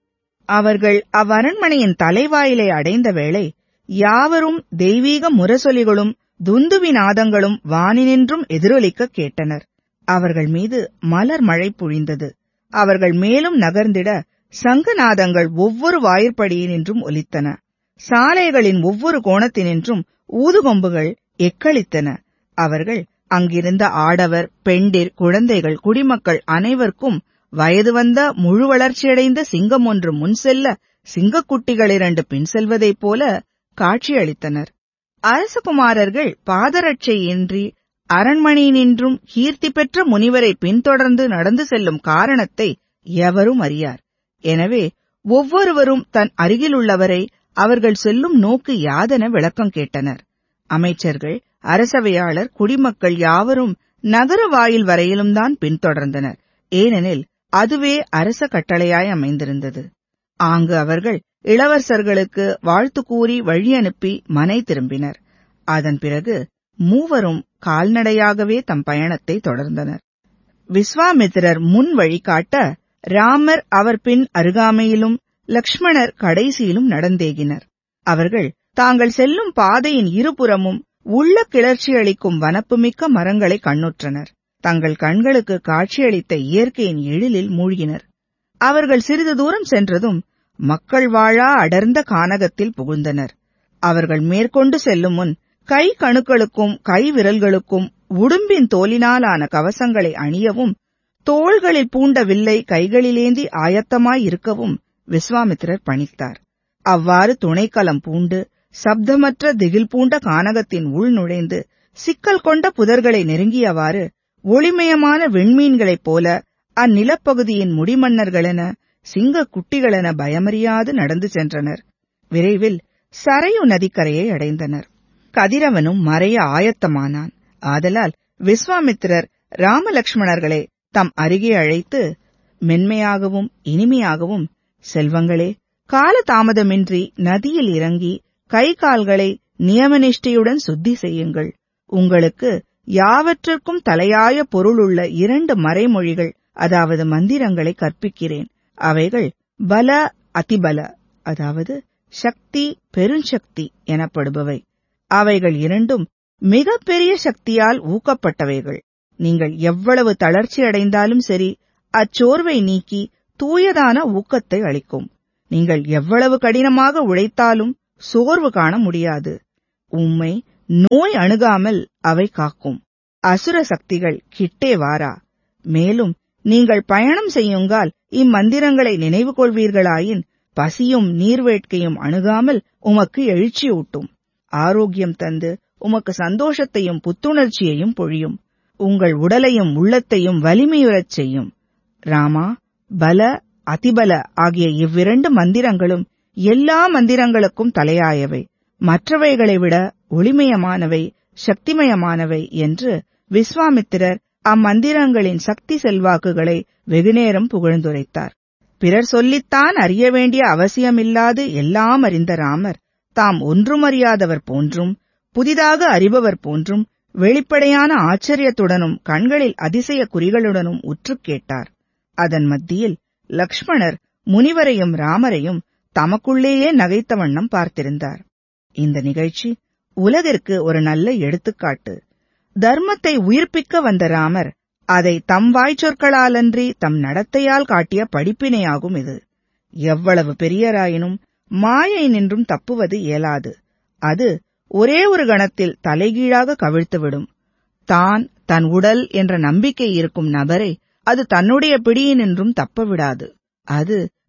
அவர்கள் அவ்வரண்மனையின் தலைவாயிலை அடைந்த வேளை யாவரும் தெய்வீக முரசொலிகளும் துந்துவிநாதங்களும் வானினின்றும் எதிரொலிக்க கேட்டனர். அவர்கள் மீது மலர் மழை பொழிந்தது. அவர்கள் மேலும் நகர்ந்திட சங்கநாதங்கள் ஒவ்வொரு வாயிற்படியினின்றும் ஒலித்தன. சாலைகளின் ஒவ்வொரு கோணத்தினின்றும் ஊதுகொம்புகள் எக்களித்தன. அவர்கள் அங்கிருந்த ஆடவர், பெண்டிர், குழந்தைகள், குடிமக்கள் அனைவருக்கும் வயது வந்த முழு வளர்ச்சியடைந்த சிங்கம் ஒன்று முன் செல்ல சிங்கக்குட்டிகள் 2 பின் செல்வதைப் போல காட்சியளித்தனர். அரசகுமாரர்கள் பாதரட்சையின்றி அரண்மனையினின்றும் கீர்த்தி பெற்ற முனிவரை பின்தொடர்ந்து நடந்து செல்லும் காரணத்தை எவரும் அறியார். எனவே ஒவ்வொருவரும் தன் அருகிலுள்ளவரை அவர்கள் செல்லும் நோக்கு யாதென விளக்கம் கேட்டனர். அமைச்சர்கள், அரசவையாளர், குடிமக்கள் யாவரும் நகர வாயில் வரையிலும் தான் பின்தொடர்ந்தனர். ஏனெனில் அதுவே அரச கட்டளையாய் அமைந்திருந்தது. ஆங்கு அவர்கள் இளவரசர்களுக்கு வாழ்த்து கூறி வழி அனுப்பி மனை திரும்பினர். அதன் பிறகு மூவரும் கால்நடையாகவே தம் பயணத்தை தொடர்ந்தனர். விஸ்வாமித்திரர் முன் வழிகாட்ட ராமர் அவர் பின் அருகாமையிலும் லக்ஷ்மணர் கடைசியிலும் நடந்தேகினர். அவர்கள் தாங்கள் செல்லும் பாதையின் இருபுறமும் உள்ள கிளர்ச்சியளிக்கும் வனப்புமிக்க மரங்களை கண்ணுற்றனர். தங்கள் கண்களுக்கு காட்சியளித்த இயற்கையின் எழிலில் மூழ்கினர். அவர்கள் சிறிது தூரம் சென்றதும் மக்கள் வாழா அடர்ந்த கானகத்தில் புகுந்தனர். அவர்கள் மேற்கொண்டு செல்லும் முன் கை கணுக்களுக்கும் கை விரல்களுக்கும் உடும்பின் தோலினாலான கவசங்களை அணியவும், தோள்களில் பூண்ட வில்லை கைகளிலேந்தி ஆயத்தமாயிருக்கவும் விஸ்வாமித்திரர் பணித்தார். அவ்வாறு துணைக்கலம் பூண்டு சப்தமற்ற திகில் பூண்ட கானகத்தின் உள் நுழைந்து சிக்கல் கொண்ட புதர்களை நெருங்கியவாறு ஒளிமயமான விண்மீன்களைப் போல அந்நிலப்பகுதியின் முடிமன்னர்களென சிங்க குட்டிகளென பயமறியாது நடந்து சென்றனர். விரைவில் சரையு நதிக்கரையை அடைந்தனர். கதிரவனும் மறைய ஆயத்தமானான். ஆதலால் விஸ்வாமித்திரர் ராமலக்ஷ்மணர்களை தம் அருகே அழைத்து மென்மையாகவும் இனிமையாகவும், செல்வங்களே, கால தாமதமின்றி நதியில் இறங்கி கை கால்களை நியமனிஷ்டையுடன் சுத்தி செய்யுங்கள். உங்களுக்கு யாவற்றிற்கும் தலையாய பொருளுள்ள 2 மறைமொழிகள், அதாவது மந்திரங்களை கற்பிக்கிறேன். அவைகள் பல, அதிபல, அதாவது சக்தி, பெருஞ்சக்தி எனப்படுபவை. அவைகள் 2ம் மிகப்பெரிய சக்தியால் ஊக்கப்பட்டவைகள். நீங்கள் எவ்வளவு தளர்ச்சி அடைந்தாலும் சரி, அச்சோர்வை நீக்கி தூயதான ஊக்கத்தை அளிக்கும். நீங்கள் எவ்வளவு கடினமாக உழைத்தாலும் சோர்வு காண முடியாது. உம்மை நோய் அணுகாமல் அவை காக்கும். அசுர சக்திகள் கிட்டே வாரா. மேலும் நீங்கள் பயணம் செய்யுங்கால் இம்மந்திரங்களை நினைவு கொள்வீர்களாயின் பசியும் நீர்வேட்கையும் அணுகாமல் உமக்கு எழுச்சியூட்டும். ஆரோக்கியம் தந்து உமக்கு சந்தோஷத்தையும் புத்துணர்ச்சியையும் பொழியும். உங்கள் உடலையும் உள்ளத்தையும் வலிமையுறச் செய்யும். ராமா, பல, அதிபல ஆகிய இவ்விரண்டு மந்திரங்களும் எல்லா மந்திரங்களுக்கும் தலையாயவை, மற்றவைகளை விட ஒளிமயமானவை, சக்திமயமானவை என்று விஸ்வாமித்திரர் அம்மந்திரங்களின் சக்தி செல்வாக்குகளை வெகுநேரம் புகழ்ந்துரைத்தார். பிறர் சொல்லித்தான் அறிய வேண்டிய அவசியமில்லாது எல்லாம் அறிந்த ராமர் தாம் ஒன்றுமறியாதவர் போன்றும் புதிதாக அறிபவர் போன்றும் வெளிப்படையான ஆச்சரியத்துடனும் கண்களில் அதிசய குறிகளுடனும் உற்று கேட்டார். அதன் மத்தியில் லக்ஷ்மணர் முனிவரையும் ராமரையும் தமக்குள்ளேயே நகைத்த வண்ணம் பார்த்திருந்தார். இந்த நிகழ்ச்சி உலகிற்கு ஒரு நல்ல எடுத்துக்காட்டு. தர்மத்தை உயிர்ப்பிக்க வந்த ராமர் அதை தம் வாய்ச்சொற்களாலன்றி தம் நடத்தையால் காட்டிய படிப்பினையாகும் இது. எவ்வளவு பெரியராயினும் மாயை நின்றும் தப்புவது இயலாது. அது ஒரே ஒரு கணத்தில் தலைகீழாக கவிழ்த்துவிடும். தான் தன் உடல் என்ற நம்பிக்கை இருக்கும் நபரை அது தன்னுடைய பிடியினின்றும் தப்ப விடாது. அது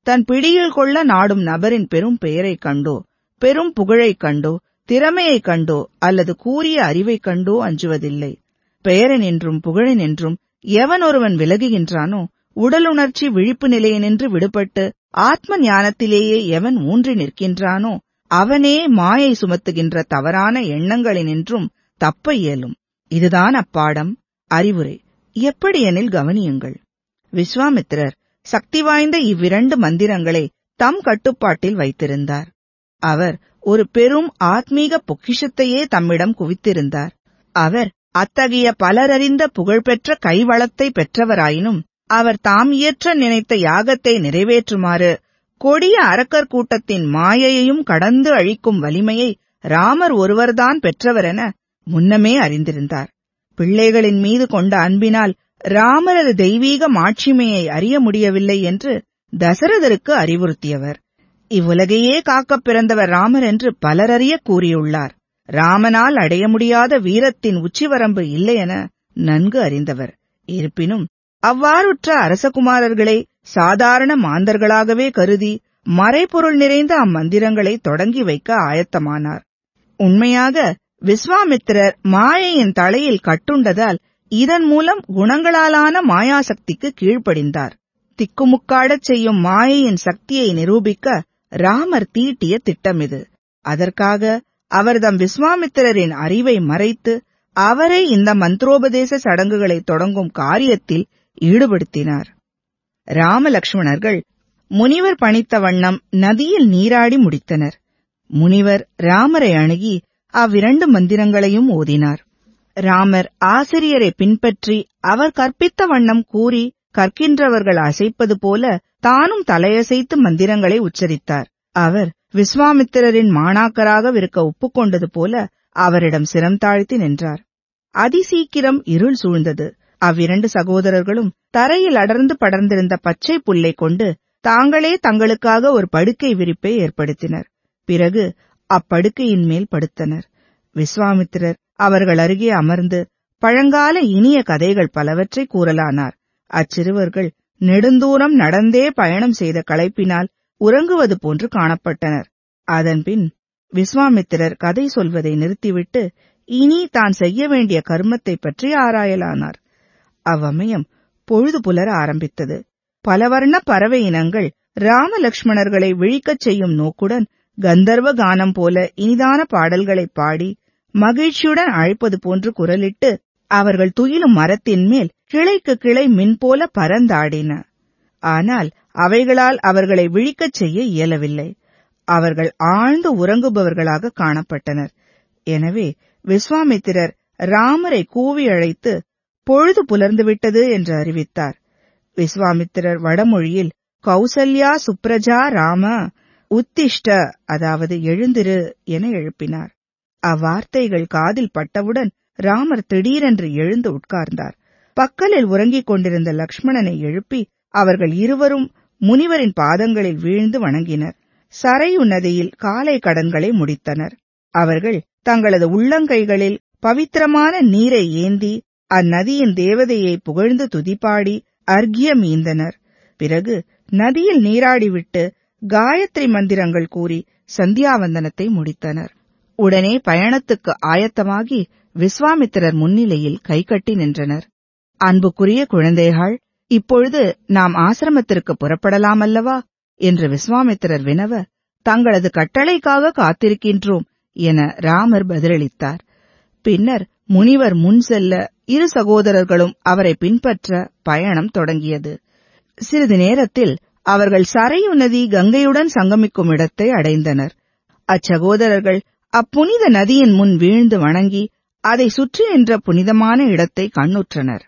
தன் பிடியில் கொள்ள நாடும் நபரின் பெரும் பெயரைக் கண்டோ, பெரும் புகழைக் கண்டோ, திறமையைக் கண்டோ அல்லது கூறிய அறிவைக் கண்டோ அஞ்சுவதில்லை. பெயரினின்றும் புகழினின்றும் எவன் ஒருவன் விலகுகின்றானோ, உடலுணர்ச்சி விழிப்பு நிலையினின்று விடுபட்டு ஆத்ம ஞானத்திலேயே எவன் ஊன்றி நிற்கின்றானோ, அவனே மாயை சுமத்துகின்ற தவறான எண்ணங்களினின்றும் தப்ப இயலும். இதுதான் அப்பாடம். அறிவுரை எப்படியெனில் கவனியுங்கள். விஸ்வாமித்திரர் சக்தி வாய்ந்த இவ்விரண்டு மந்திரங்களை தம் கட்டுப்பாட்டில் வைத்திருந்தார். அவர் ஒரு பெரும் ஆத்மீக பொக்கிஷத்தையே தம்மிடம் குவித்திருந்தார். அவர் அத்தகைய பலரறிந்த புகழ்பெற்ற கைவளத்தை பெற்றவராயினும், அவர் தாம் இயற்ற நினைத்த யாகத்தை நிறைவேற்றுமாறு கொடிய அரக்கர் கூட்டத்தின் மாயையையும் கடந்து அழிக்கும் வலிமையை ராமர் ஒருவர்தான் பெற்றவரென முன்னமே அறிந்திருந்தார். பிள்ளைகளின் மீது கொண்ட அன்பினால் ராமரது தெய்வீக மாட்சிமையை அறிய முடியவில்லை என்று தசரதருக்கு அறிவுறுத்தியவர். இவ்வுலகையே காக்கப் பிறந்தவர் ராமர் என்று பலரறிய கூறியுள்ளார். ராமனால் அடைய முடியாத வீரத்தின் உச்சிவரம்பு இல்லை என நன்கு அறிந்தவர். இருப்பினும் அவ்வாறுற்ற அரசகுமாரர்களை சாதாரண மாந்தர்களாகவே கருதி மறைபொருள் நிறைந்த அம்மந்திரங்களை தொடங்கி வைக்க ஆயத்தமானார். உண்மையாக விஸ்வாமித்திரர் மாயையின் தலையில் கட்டுண்டதால் இதன் மூலம் குணங்களாலான மாயாசக்திக்கு கீழ்ப்படிந்தார். திக்குமுக்காடச் செய்யும் மாயையின் சக்தியை நிரூபிக்க ராமர் தீட்டிய திட்டம் இது. அதற்காக அவர் தம் விஸ்வாமித்திரரின் அறிவை மறைத்து அவரை இந்த மந்திரோபதேச சடங்குகளை தொடங்கும் காரியத்தில் ஈடுபடுத்தினார். ராமலக்ஷ்மணர்கள் முனிவர் பணித்த வண்ணம் நதியில் நீராடி முடித்தனர். முனிவர் ராமரை அணுகி அவ்விரண்டு மந்திரங்களையும் ஓதினார். ராமர் ஆசிரியரை பின்பற்றி அவர் கற்பித்த வண்ணம் கூறி கற்கின்றவர்கள் அசைப்பது போல தானும் தலையசைத்து மந்திரங்களை உச்சரித்தார். அவர் விஸ்வாமித்திரரின் மாணாக்கராகவிருக்க ஒப்புக்கொண்டது போல அவரிடம் சிரம் தாழ்த்தி நின்றார். அதிசீக்கிரம் இருள் சூழ்ந்தது. அவ்விரண்டு சகோதரர்களும் தரையில் அடர்ந்து படர்ந்திருந்த பச்சை புல்லை கொண்டு தாங்களே தங்களுக்காக ஒரு படுக்கை விரிப்பை ஏற்படுத்தினர். பிறகு அப்படுக்கையின் மேல் படுத்தனர். விஸ்வாமித்திரர் அவர்கள் அருகே அமர்ந்து பழங்கால இனிய கதைகள் பலவற்றை கூறலானார். அச்சிறுவர்கள் நெடுந்தூரம் நடந்தே பயணம் செய்த களைப்பினால் உறங்குவது போன்று காணப்பட்டனர். அதன்பின் விஸ்வாமித்திரர் கதை சொல்வதை நிறுத்திவிட்டு இனி தான் செய்ய வேண்டிய கர்மத்தை பற்றி ஆராயலானார். அவ்வமயம் பொழுது புலர ஆரம்பித்தது. பலவர்ண பறவை இனங்கள் ராமலக்ஷ்மணர்களை விழிக்கச் செய்யும் நோக்குடன் கந்தர்வ கானம் போல இனிதான பாடல்களை பாடி மகிழ்ச்சியுடன் அழைப்பது போன்று குரலிட்டு அவர்கள் துயிலும் மரத்தின் மேல் கிளைக்கு கிளை மின் போல பறந்தாடின. ஆனால் அவைகளால் அவர்களை விழிக்கச் செய்ய இயலவில்லை. அவர்கள் ஆழ்ந்து உறங்குபவர்களாக காணப்பட்டனர். எனவே விஸ்வாமித்திரர் ராமரை கூவி அழைத்து பொழுது புலர்ந்துவிட்டது என்று அறிவித்தார். விஸ்வாமித்திரர் வடமொழியில் கௌசல்யா சுப்ரஜா ராம உத்திஷ்ட, அதாவது எழுந்திரு என எழுப்பினார். அவ்வார்த்தைகள் காதில் பட்டவுடன் ராமர் திடீரென்று எழுந்து உட்கார்ந்தார். பக்கலில் உறங்கிக் கொண்டிருந்த லக்ஷ்மணனை எழுப்பி அவர்கள் இருவரும் முனிவரின் பாதங்களில் வீழ்ந்து வணங்கினர். சரையு நதியில் காலை கடன்களை முடித்தனர். அவர்கள் தங்களது உள்ளங்கைகளில் பவித்திரமான நீரை ஏந்தி அந்நதியின் தேவதையை புகழ்ந்து துதிப்பாடி அர்க்கியம் ஈந்தனர். பிறகு நதியில் நீராடிவிட்டு காயத்ரி மந்திரங்கள் கூறி சந்தியாவந்தனத்தை முடித்தனர். உடனே பயணத்துக்கு ஆயத்தமாகி விஸ்வாமித்திரர் முன்னிலையில் கைகட்டி நின்றனர். அன்புக்குரிய குழந்தைகள், இப்பொழுது நாம் ஆசிரமத்திற்கு புறப்படலாம் அல்லவா என்று விஸ்வாமித்திரர் வினவ, தங்களது கட்டளைக்காக காத்திருக்கின்றோம் என ராமர் பதிலளித்தார். பின்னர் முனிவர் முன் செல்ல இரு சகோதரர்களும் அவரை பின்பற்ற பயணம் தொடங்கியது. சிறிது நேரத்தில் அவர்கள் சரையு நதி கங்கையுடன் சங்கமிக்கும் இடத்தை அடைந்தனர். அச்சகோதரர்கள் அப்புனித நதியின் முன் வீழ்ந்து வணங்கி அதை சுற்றி நின்ற புனிதமான இடத்தை கண்ணுற்றனர்.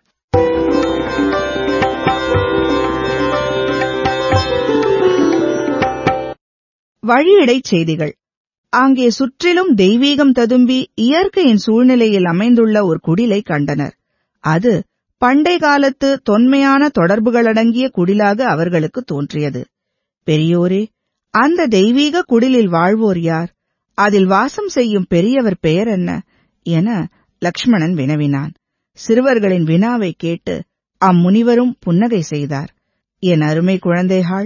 வழியிடைச் செய்திகள். அங்கே சுற்றிலும் தெய்வீகம் ததும்பி இயற்கையின் சூழ்நிலையில் அமைந்துள்ள ஒரு குடிலை கண்டனர். அது பண்டை காலத்து தொன்மையான தொடர்புகளடங்கிய குடிலாக அவர்களுக்கு தோன்றியது. பெரியோரே, அந்த தெய்வீக குடிலில் வாழ்வோர் யார்? அதில் வாசம் செய்யும் பெரியவர் பெயர் என்ன என லக்ஷ்மணன் வினவினான். சிறுவர்களின் வினாவை கேட்டு அம்முனிவரும் புன்னகை செய்தார். என் அருமை குழந்தைகள்,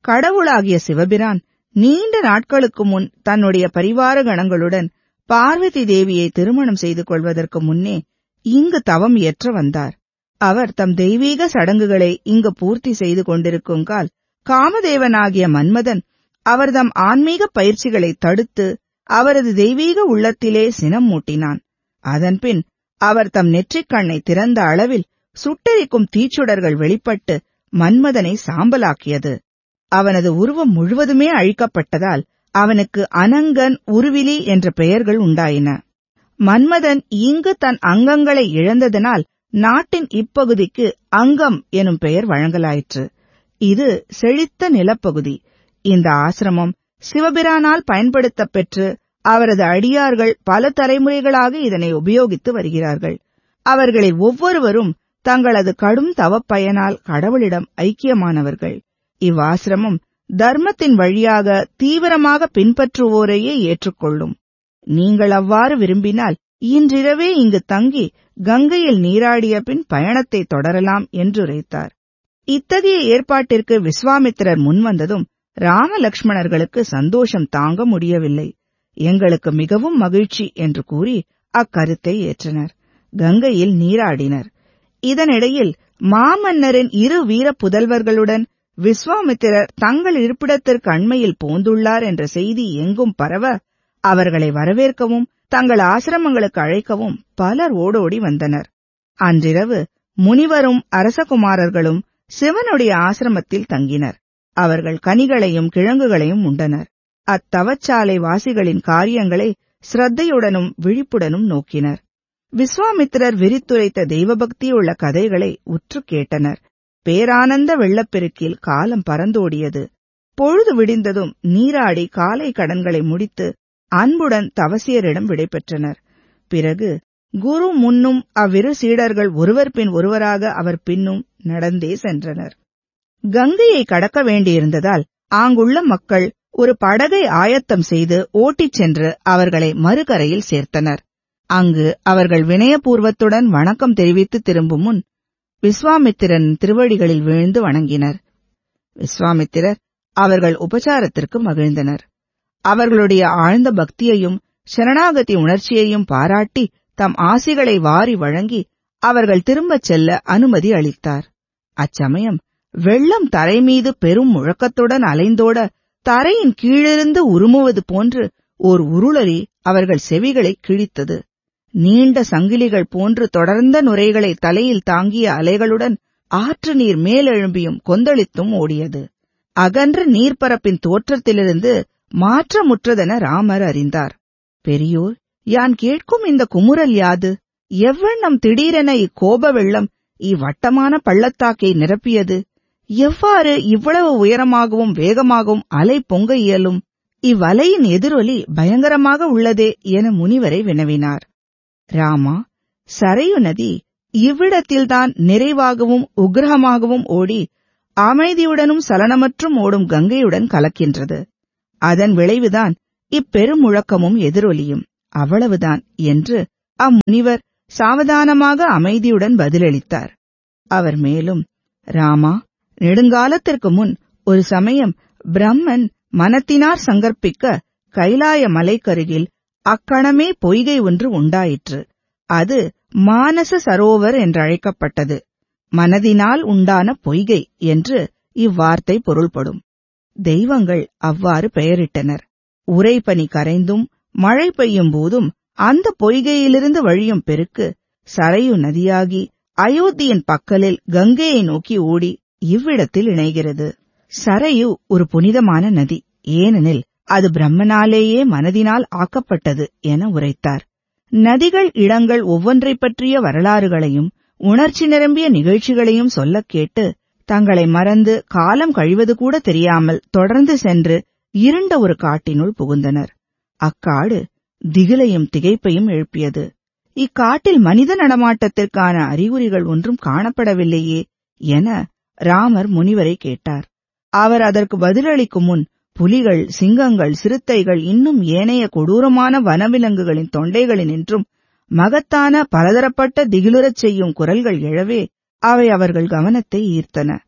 கடவுளாகிய சிவபிரான் நீண்ட நாட்களுக்கு முன் தன்னுடைய பரிவார கணங்களுடன் பார்வதி தேவியை திருமணம் செய்து கொள்வதற்கு முன்னே இங்கு தவம் இயற்ற வந்தார். அவர் தம் தெய்வீக சடங்குகளை இங்கு பூர்த்தி செய்து கொண்டிருக்கும் கால் காமதேவனாகிய மன்மதன் அவர்தம் ஆன்மீக பயிற்சிகளை தடுத்து அவரது தெய்வீக உள்ளத்திலே சினம் மூட்டினான். அதன்பின் அவர் தம் நெற்றிக் கண்ணை திறந்த அளவில் சுட்டெரிக்கும் தீச்சுடர்கள் வெளிப்பட்டு மன்மதனை சாம்பலாக்கியது. அவனது உருவம் முழுவதுமே அழிக்கப்பட்டதால் அவனுக்கு அனங்கன், உருவிலி என்ற பெயர்கள் உண்டாயின. மன்மதன் இங்கு தன் அங்கங்களை இழந்ததனால் நாட்டின் இப்பகுதிக்கு அங்கம் எனும் பெயர் வழங்கலாயிற்று. இது செழித்த நிலப்பகுதி. இந்த ஆசிரமம் சிவபிரானால் பயன்படுத்தப் பெற்று அவரது அடியார்கள் பல தலைமுறைகளாக இதனை உபயோகித்து வருகிறார்கள். அவர்களில் ஒவ்வொருவரும் தங்களது கடும் தவப்பயனால் கடவுளிடம் ஐக்கியமானவர்கள். இவ்வாசிரமம் தர்மத்தின் வழியாக தீவிரமாக பின்பற்றுவோரையே ஏற்றுக்கொள்ளும். நீங்கள் அவ்வாறு விரும்பினால் இன்றிரவே இங்கு தங்கி கங்கையில் நீராடிய பின் பயணத்தை தொடரலாம் என்றுரைத்தார். இத்தகைய ஏற்பாட்டிற்கு விஸ்வாமித்திரர் முன்வந்ததும் ராம லக்ஷ்மணர்களுக்கு சந்தோஷம் தாங்க முடியவில்லை. எங்களுக்கு மிகவும் மகிழ்ச்சி என்று கூறி அக்கருத்தை ஏற்றனர். கங்கையில் நீராடினர். இதனிடையில் மாமன்னரின் இரு வீர புதல்வர்களுடன் விஸ்வாமித்திரர் தங்கள் இருப்பிடத்திற்கு அண்மையில் போந்துள்ளார் என்ற செய்தி எங்கும் பரவ அவர்களை வரவேற்கவும் தங்கள் ஆசிரமங்களுக்கு அழைக்கவும் பலர் ஓடோடி வந்தனர். அன்றிரவு முனிவரும் அரசகுமாரர்களும் சிவனுடைய ஆசிரமத்தில் தங்கினர். அவர்கள் கனிகளையும் கிழங்குகளையும் உண்டனர். அத்தவச்சாலை வாசிகளின் காரியங்களை ஸ்ரத்தையுடனும் விழிப்புடனும் நோக்கினர். விஸ்வாமித்திரர் விரித்துரைத்த தெய்வபக்தியுள்ள கதைகளை உற்று கேட்டனர். பேரானந்த வெள்ளப்பெருக்கில் காலம் பறந்தோடியது. பொழுது விடிந்ததும் நீராடி காலை கடன்களை முடித்து அன்புடன் தவசியரிடம் விடைபெற்றனர். பிறகு குரு முன்னும் அவ்விரு சீடர்கள் ஒருவர் பின் ஒருவராக அவர் பின்னும் நடந்தே சென்றனர். கங்கையை கடக்க வேண்டியிருந்ததால் ஆங்குள்ள மக்கள் ஒரு படகை ஆயத்தம் செய்து ஓட்டிச் சென்று அவர்களை மறுகரையில் சேர்த்தனர். அங்கு அவர்கள் வினயபூர்வத்துடன் வணக்கம் தெரிவித்து திரும்பும் முன் விஸ்வாமித்திரன் திருவடிகளில் வீழ்ந்து வணங்கினர். விஸ்வாமித்திரர் அவர்கள் உபசாரத்திற்கு மகிழ்ந்தனர். அவர்களுடைய ஆழ்ந்த பக்தியையும் சரணாகதி உணர்ச்சியையும் பாராட்டி தம் ஆசிகளை வாரி வழங்கி அவர்கள் திரும்பச் செல்ல அனுமதி அளித்தார். அச்சமயம் வெள்ளம் தரைமீது பெரும் முழக்கத்துடன் அலைந்தோட தரையின் கீழிருந்து உருமுவது போன்று ஓர் உருளறி அவர்கள் செவிகளை கிழித்தது. நீண்ட சங்கிலிகள் போன்று தொடர்ந்த நுரைகளை தலையில் தாங்கிய அலைகளுடன் ஆற்று நீர் மேலெழும்பியும் கொந்தளித்தும் ஓடியது. அகன்ற நீர்ப்பரப்பின் தோற்றத்திலிருந்து மாற்றமுற்றதென ராமர் அறிந்தார். பெரியோர், யான் கேட்கும் இந்த குமுறல் யாது? எவ்வண்ணம் திடீரென இக்கோப வெள்ளம் இவ்வட்டமான பள்ளத்தாக்கை நிரப்பியது? எவ்வாறு இவ்வளவு உயரமாகவும் வேகமாகவும் அலை பொங்க இயலும்? இவ்வலையின் எதிரொலி பயங்கரமாக உள்ளதே என முனிவரை வினவினார். ராமா, சரையு நதி இவ்விடத்தில்தான் நிறைவாகவும் உக்கிரகமாகவும் ஓடி அமைதியுடனும் சலனமற்றும் ஓடும் கங்கையுடன் கலக்கின்றது. அதன் விளைவுதான் இப்பெருமுழக்கமும் எதிரொலியும், அவ்வளவுதான் என்று அம்முனிவர் சாவதானமாக அமைதியுடன் பதிலளித்தார். அவர் மேலும், ராமா, நெடுங்காலத்திற்கு முன் ஒரு சமயம் பிரம்மன் மனத்தினார் சங்கற்பிக்க கைலாய மலைக்கருகில் அக்கணமே பொய்கை ஒன்று உண்டாயிற்று. அது மானச சரோவர் என்றழைக்கப்பட்டது. மனதினால் உண்டான பொய்கை என்று இவ்வார்த்தை பொருள்படும். தெய்வங்கள் அவ்வாறு பெயரிட்டனர். உறைபனி கரைந்தும் மழை பெய்யும் போதும் அந்த பொய்கையிலிருந்து வழியும் பெருக்கு சரையு நதியாகி அயோத்தியின் பக்கலில் கங்கையை நோக்கி ஓடி இவ்விடத்தில் இணைகிறது. சரையு ஒரு புனிதமான நதி, ஏனெனில் அது பிரம்மனாலேயே மனதினால் ஆக்கப்பட்டது என உரைத்தார். நதிகள் இடங்கள் ஒவ்வொன்றை பற்றிய வரலாறுகளையும் உணர்ச்சி நிரம்பிய நிகழ்ச்சிகளையும் சொல்லக் கேட்டு தங்களை மறந்து காலம் கழிவது கூட தெரியாமல் தொடர்ந்து சென்று இருண்ட ஒரு காட்டினுள் புகுந்தனர். அக்காடு திகிலையும் திகைப்பையும் எழுப்பியது. இக்காட்டில் மனித நடமாட்டத்திற்கான அறிகுறிகள் ஒன்றும் காணப்படவில்லையே என ராமர் முனிவரை கேட்டார். அவர் அதற்கு பதிலளிக்கும் முன் புலிகள், சிங்கங்கள், சிறுத்தைகள் இன்னும் ஏனைய கொடூரமான வனவிலங்குகளின் தொண்டைகளினின்றும் மகத்தான பலதரப்பட்ட திகிலுறச் செய்யும் குரல்கள் எழவே அவை அவர்கள் கவனத்தை ஈர்த்தன.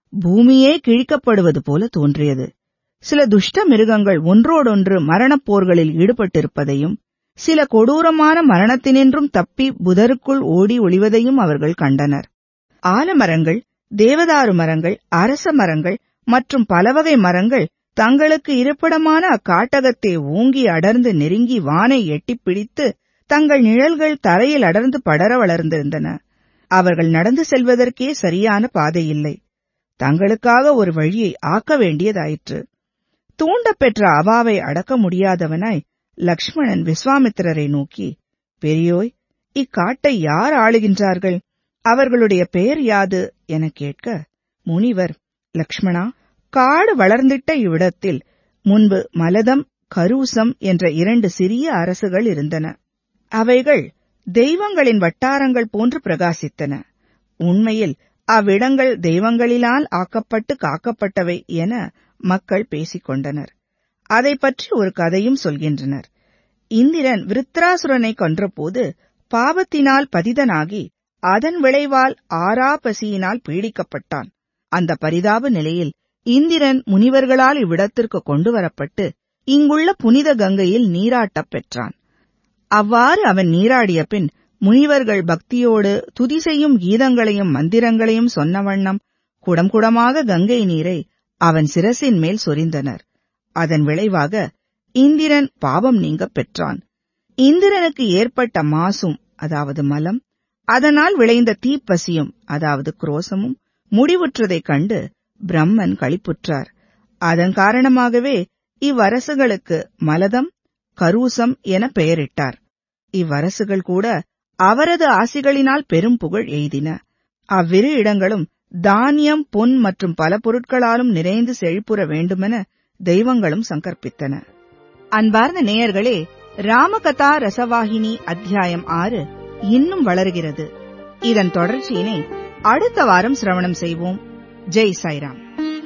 பூமியே கிழிக்கப்படுவது போல தோன்றியது. சில துஷ்ட மிருகங்கள் ஒன்றோடொன்று மரணப் போர்களில் ஈடுபட்டிருப்பதையும், சில கொடூரமான மரணத்தினின்றும் தப்பி புதருக்குள் ஓடி ஒளிவதையும் அவர்கள் கண்டனர். ஆலமரங்கள், தேவதாரு மரங்கள், அரச மரங்கள் மற்றும் பலவகை மரங்கள் தங்களுக்கு இருப்பிடமான அக்காட்டகத்தை ஓங்கி அடர்ந்து நெருங்கி வானை எட்டிப் பிடித்து தங்கள் நிழல்கள் தரையில் அடர்ந்து படர வளர்ந்திருந்தன. அவர்கள் நடந்து செல்வதற்கே சரியான பாதை இல்லை. தங்களுக்காக ஒரு வழியை ஆக்க வேண்டியதாயிற்று. தூண்டப்பெற்ற அவாவை அடக்க முடியாதவனாய் லக்ஷ்மணன் விஸ்வாமித்திரரை நோக்கி, பெரியோய், இக்காட்டை யார் ஆளுகின்றார்கள்? அவர்களுடைய பெயர் யாது எனக் கேட்க, முனிவர், லக்ஷ்மணா, காடு வளர்ந்திட்ட இவ்விடத்தில் முன்பு மலதம், கரூசம் என்ற 2 சிறிய அரசுகள் இருந்தன. அவைகள் தெய்வங்களின் வட்டாரங்கள் போன்று பிரகாசித்தன. உண்மையில் அவ்விடங்கள் தெய்வங்களினால் ஆக்கப்பட்டு காக்கப்பட்டவை என மக்கள் பேசிக் கொண்டனர். அதை பற்றி ஒரு கதையும் சொல்கின்றனர். இந்திரன் விருத்ராசுரனை கொன்றபோது பாவத்தினால் பதிதனாகி அதன் விளைவால் ஆறா பசியினால் பீடிக்கப்பட்டான். அந்த பரிதாப நிலையில் இந்திரன் முனிவர்களால் இவ்விடத்திற்கு கொண்டு வரப்பட்டு இங்குள்ள புனித கங்கையில் நீராட்டப் பெற்றான். அவ்வாறு அவன் நீராடிய பின் முனிவர்கள் பக்தியோடு துதி செய்யும் கீதங்களையும் மந்திரங்களையும் சொன்ன வண்ணம் குடம் குடமாக கங்கை நீரை அவன் சிரசின் மேல் சொரிந்தனர். அதன் விளைவாக இந்திரன் பாவம் நீங்கப் பெற்றான். இந்திரனுக்கு ஏற்பட்ட மாசும், அதாவது மலம், அதனால் விளைந்த தீப்பசியும், அதாவது குரோசமும் முடிவுற்றதைக் கண்டு பிரம்மன் களிப்புற்றார். அதன் காரணமாகவே இவ்வரசுகளுக்கு மலதம், கரூசம் என பெயரிட்டார். இவ்வரசுகள் கூட அவரது ஆசிகளினால் பெரும் புகழ் எய்தின. அவ்விரு இடங்களும் தானியம், பொன் மற்றும் பல பொருட்களாலும் நிறைந்து செழிப்புற வேண்டுமென தெய்வங்களும் சங்கற்பித்தன. அன்பார்ந்த நேயர்களே, ராமகதா ரசவாகினி அத்தியாயம் 6 இன்னும் வளர்கிறது. இதன் தொடர்ச்சியினை அடுத்த வாரம் சிரவணம் செய்வோம். ஜெய் சாய்ராம்.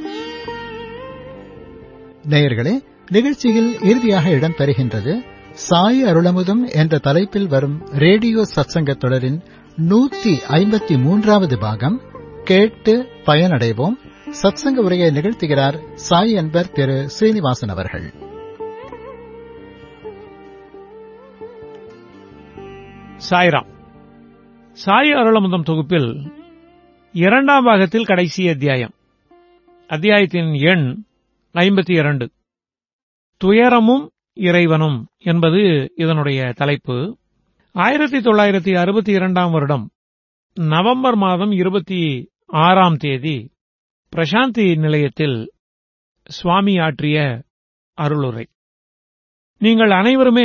நேயர்களே, நிகழ்ச்சியில் இறுதியாக இடம்பெறுகின்றது சாய் அருளமுதம் என்ற தலைப்பில் வரும் ரேடியோ சத்சங்க தொடரின் 153வது பாகம். கேட்டு பயனடைவோம். சத்சங்க உரையை நிகழ்த்துகிறார் சாய் அன்பர் திரு ஸ்ரீனிவாசன் அவர்கள். சாய்ராம். சாய் அருளமுதம் தொகுப்பில் 2ஆம் பாகத்தில் கடைசி அத்தியாயம், அத்தியாயத்தின் எண் 52, துயரமும் இறைவனும் என்பது இதனுடைய தலைப்பு. 1962ஆம் வருடம் நவம்பர் மாதம் 26ஆம் தேதி பிரசாந்தி நிலையத்தில் சுவாமி ஆற்றிய அருளுரை. நீங்கள் அனைவருமே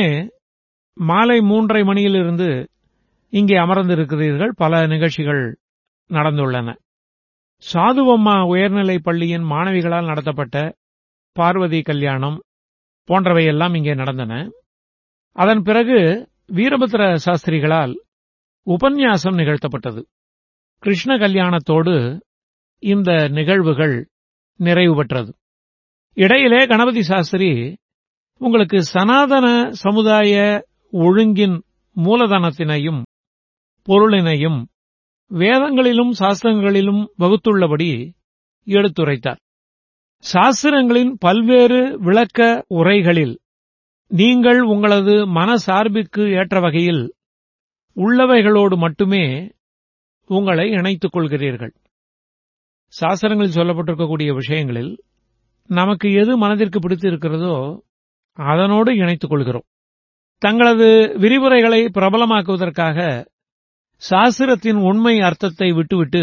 மாலை 3:30 மணியிலிருந்து இங்கே அமர்ந்திருக்கிறீர்கள். பல நிகழ்ச்சிகள் நடந்துள்ளன. சாதுவம்மா உயர்நிலைப் பள்ளியின் மாணவிகளால் நடத்தப்பட்ட பார்வதி கல்யாணம் போன்றவையெல்லாம் இங்கே நடந்தன. அதன் பிறகு வீரபத்ர சாஸ்திரிகளால் உபன்யாசம் நிகழ்த்தப்பட்டது. கிருஷ்ண கல்யாணத்தோடு இந்த நிகழ்வுகள் நிறைவு பெற்றது. இடையிலே கணபதி சாஸ்திரி உங்களுக்கு சனாதன சமுதாய ஒழுங்கின் மூலதனத்தினையும் பொருளினையும் வேதங்களிலும் சாஸ்திரங்களிலும் வகுத்துள்ளபடி எடுத்துரைத்தார். சாஸ்திரங்களின் பல்வேறு விளக்க உரைகளில் நீங்கள் உங்களது மனசார்பிற்கு ஏற்ற வகையில் உள்ளவைகளோடு மட்டுமே உங்களை இணைத்துக் கொள்கிறீர்கள். சாஸ்திரங்களில் சொல்லப்பட்டிருக்கக்கூடிய விஷயங்களில் நமக்கு எது மனதிற்கு பிடித்திருக்கிறதோ அதனோடு இணைத்துக் கொள்கிறோம். தங்களது விரிவுரைகளை பிரபலமாக்குவதற்காக சாஸ்திரத்தின் உண்மை அர்த்தத்தை விட்டுவிட்டு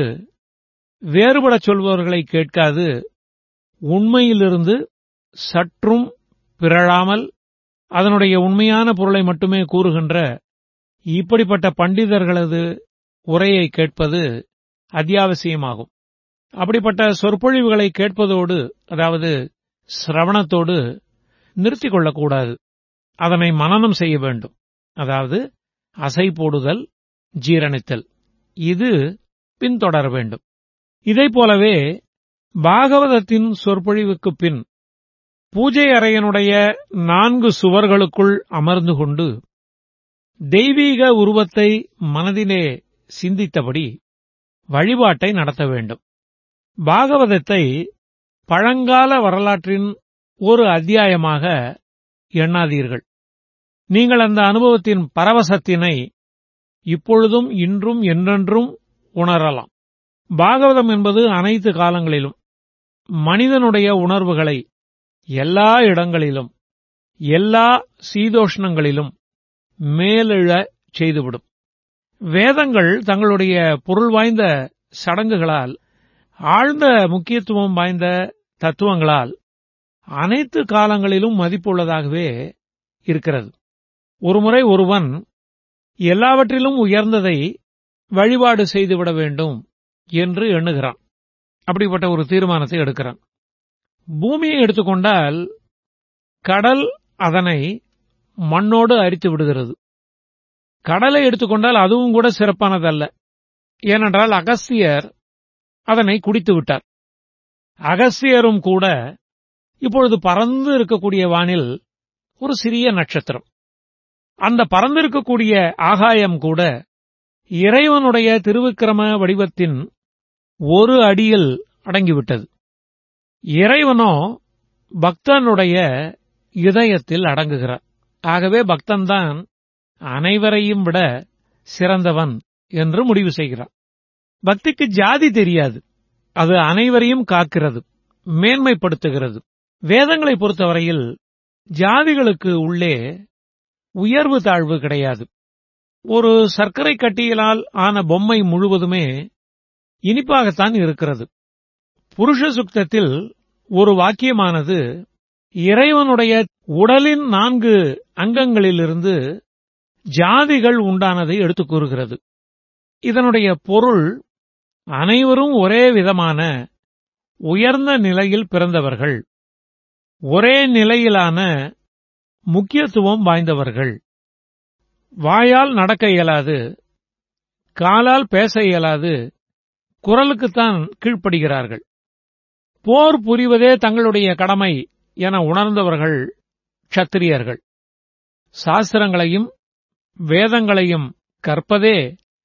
வேறுபடச் சொல்பவர்களை கேட்காது உண்மையிலிருந்து சற்றும் பிறழாமல் அதனுடைய உண்மையான பொருளை மட்டுமே கூறுகின்ற இப்படிப்பட்ட பண்டிதர்களது உரையை கேட்பது அத்தியாவசியமாகும். அப்படிப்பட்ட சொற்பொழிவுகளை கேட்பதோடு, அதாவது சிரவணத்தோடு நிறுத்திக் கொள்ளக்கூடாது. அதனை மனனம் செய்ய வேண்டும். அதாவது அசை போடுதல், ஜீரணித்தல், இது பின்தொடர வேண்டும். இதைப் போலவே பாகவதத்தின் சொற்பொழிவுக்குப் பின் பூஜை அறையனுடைய 4 சுவர்களுக்குள் அமர்ந்து கொண்டு தெய்வீக உருவத்தை மனதிலே சிந்தித்தபடி வழிபாட்டை நடத்த வேண்டும். பாகவதத்தை பழங்கால வரலாற்றின் ஒரு அத்தியாயமாக எண்ணாதீர்கள். நீங்கள் அந்த அனுபவத்தின் பரவசத்தினை இப்பொழுதும் இன்றும் என்றென்றும் உணரலாம். பாகவதம் என்பது அனைத்து காலங்களிலும் மனிதனுடைய உணர்வுகளை எல்லா இடங்களிலும் எல்லா சீதோஷ்ணங்களிலும் மேலெழச் செய்துவிடும். வேதங்கள் தங்களுடைய பொருள் வாய்ந்த சடங்குகளால், ஆழ்ந்த முக்கியத்துவம் வாய்ந்த தத்துவங்களால் அனைத்து காலங்களிலும் மதிப்புள்ளதாகவே இருக்கிறது. ஒருமுறை ஒருவன் எல்லாவற்றிலும் உயர்ந்ததை வழிபாடு செய்துவிட வேண்டும் என்று எண்ணுகிறான். அப்படிப்பட்ட ஒரு தீர்மானத்தை எடுக்கிறான். பூமியை எடுத்துக்கொண்டால் கடல் அதனை மண்ணோடு அரித்து விடுகிறது. கடலை எடுத்துக்கொண்டால் அதுவும் கூட சிறப்பானதல்ல. ஏனென்றால் அகஸ்தியர் அதனை குடித்து விட்டார். அகஸ்தியரும் கூட இப்பொழுது பறந்து இருக்கக்கூடிய வானில் ஒரு சிறிய நட்சத்திரம். அந்த பறந்திருக்கக்கூடிய ஆகாயம் கூட இறைவனுடைய திருவிக்கிரம வடிவத்தின் ஒரு அடியில் அடங்கிவிட்டது. இறைவனோ பக்தனுடைய இதயத்தில் அடங்குகிறார். ஆகவே பக்தன்தான் அனைவரையும் விட சிறந்தவன் என்று முடிவு செய்கிறார். பக்திக்கு ஜாதி தெரியாது. அது அனைவரையும் காக்கிறது, மேன்மைப்படுத்துகிறது. வேதங்களை பொறுத்தவரையில் ஜாதிகளுக்கு உள்ளே உயர்வு தாழ்வு கிடையாது. ஒரு சர்க்கரை கட்டியிலால் ஆன பொம்மை முழுவதுமே இனிப்பாகத்தான் இருக்கிறது. புருஷ சுக்தத்தில் ஒரு வாக்கியமானது இறைவனுடைய உடலின் 4 அங்கங்களிலிருந்து ஜாதிகள் உண்டானதை எடுத்துக் கூறுகிறது. இதனுடைய பொருள் அனைவரும் ஒரே விதமான உயர்ந்த நிலையில் பிறந்தவர்கள், ஒரே நிலையிலான முக்கியத்துவம் வாய்ந்தவர்கள். வாயால் நடக்க இயலாது, காலால் பேச இயலாது, குரலுக்குத்தான் கீழ்ப்படுகிறார்கள். போர் புரிவதே தங்களுடைய கடமை என உணர்ந்தவர்கள் க்ஷத்திரியர்கள். சாஸ்திரங்களையும் வேதங்களையும் கற்பதே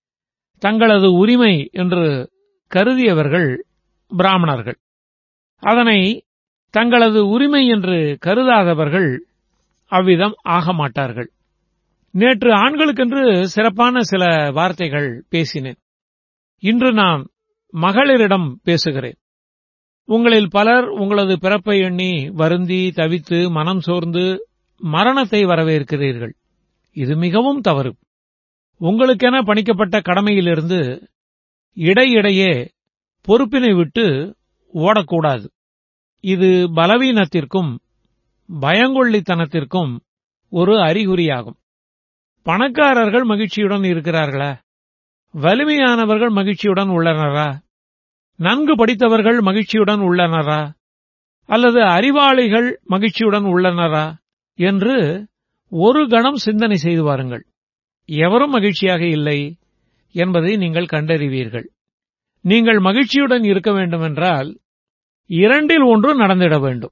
தங்களது உரிமை என்று கருதியவர்கள் பிராமணர்கள். அதனை தங்களது உரிமை என்று கருதாதவர்கள் அவ்விதம் ஆக மாட்டார்கள். நேற்று ஆண்களுக்கென்று சிறப்பான சில வார்த்தைகள் பேசினேன். இன்று நான் மகளிரிடம் பேசுகிறேன். உங்களில் பலர் உங்களது பிறப்பை எண்ணி வருந்தி தவித்து மனம் சோர்ந்து மரணத்தை வரவேற்கிறீர்கள். இது மிகவும் தவறு. உங்களுக்கென பணிக்கப்பட்ட கடமையிலிருந்து இடையிடையே பொறுப்பினை விட்டு ஓடக்கூடாது. இது பலவீனத்திற்கும் பயங்கொள்ளித்தனத்திற்கும் ஒரு அறிகுறியாகும். பணக்காரர்கள் மகிழ்ச்சியுடன் இருக்கிறார்களா? வலிமையானவர்கள் மகிழ்ச்சியுடன் உள்ளனரா? நன்கு படித்தவர்கள் மகிழ்ச்சியுடன் உள்ளனரா? அல்லது அறிவாளிகள் மகிழ்ச்சியுடன் உள்ளனரா என்று ஒரு கணம் சிந்தனை செய்து வாருங்கள். எவரும் மகிழ்ச்சியாக இல்லை என்பதை நீங்கள் கண்டறிவீர்கள். நீங்கள் மகிழ்ச்சியுடன் இருக்க வேண்டுமென்றால் 2இல் 1 நடந்திட வேண்டும்.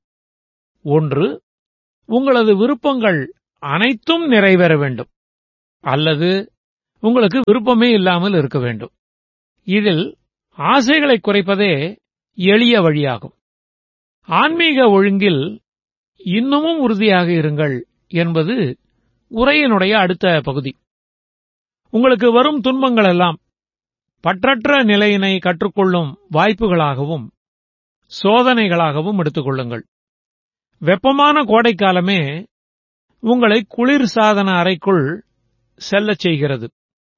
1, உங்களது விருப்பங்கள் அனைத்தும் நிறைவேற வேண்டும், அல்லது உங்களுக்கு விருப்பமே இல்லாமல் இருக்க வேண்டும். இதில் ஆசைகளை குறைப்பதே எளிய வழியாகும். ஆன்மீக ஒழுங்கில் இன்னமும் உறுதியாக இருங்கள் என்பது உரையினுடைய அடுத்த பகுதி. உங்களுக்கு வரும் துன்பங்களெல்லாம் பற்றற்ற நிலையினை கற்றுக்கொள்ளும் வாய்ப்புகளாகவும் சோதனைகளாகவும் எடுத்துக் கொள்ளுங்கள். வெப்பமான கோடைக்காலமே உங்களை குளிர் சாதன அறைக்குள் செல்லச் செய்கிறது.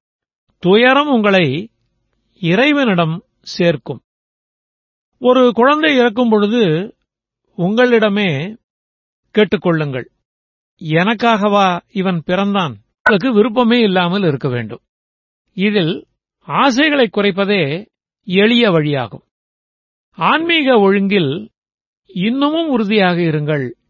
துயரம் உங்களை இறைவனிடம் சேர்க்கும். ஒரு குழந்தை இறக்கும் பொழுது உங்களிடமே கேட்டுக்கொள்ளுங்கள், எனக்காகவா இவன் பிறந்தான்? உங்களுக்கு விருப்பமே இல்லாமல் இருக்க வேண்டும். இதில் ஆசைகளை குறைப்பதே எளிய வழியாகும். ஆன்மீக ஒழுங்கில் இன்னமும் உறுதியாக இருங்கள்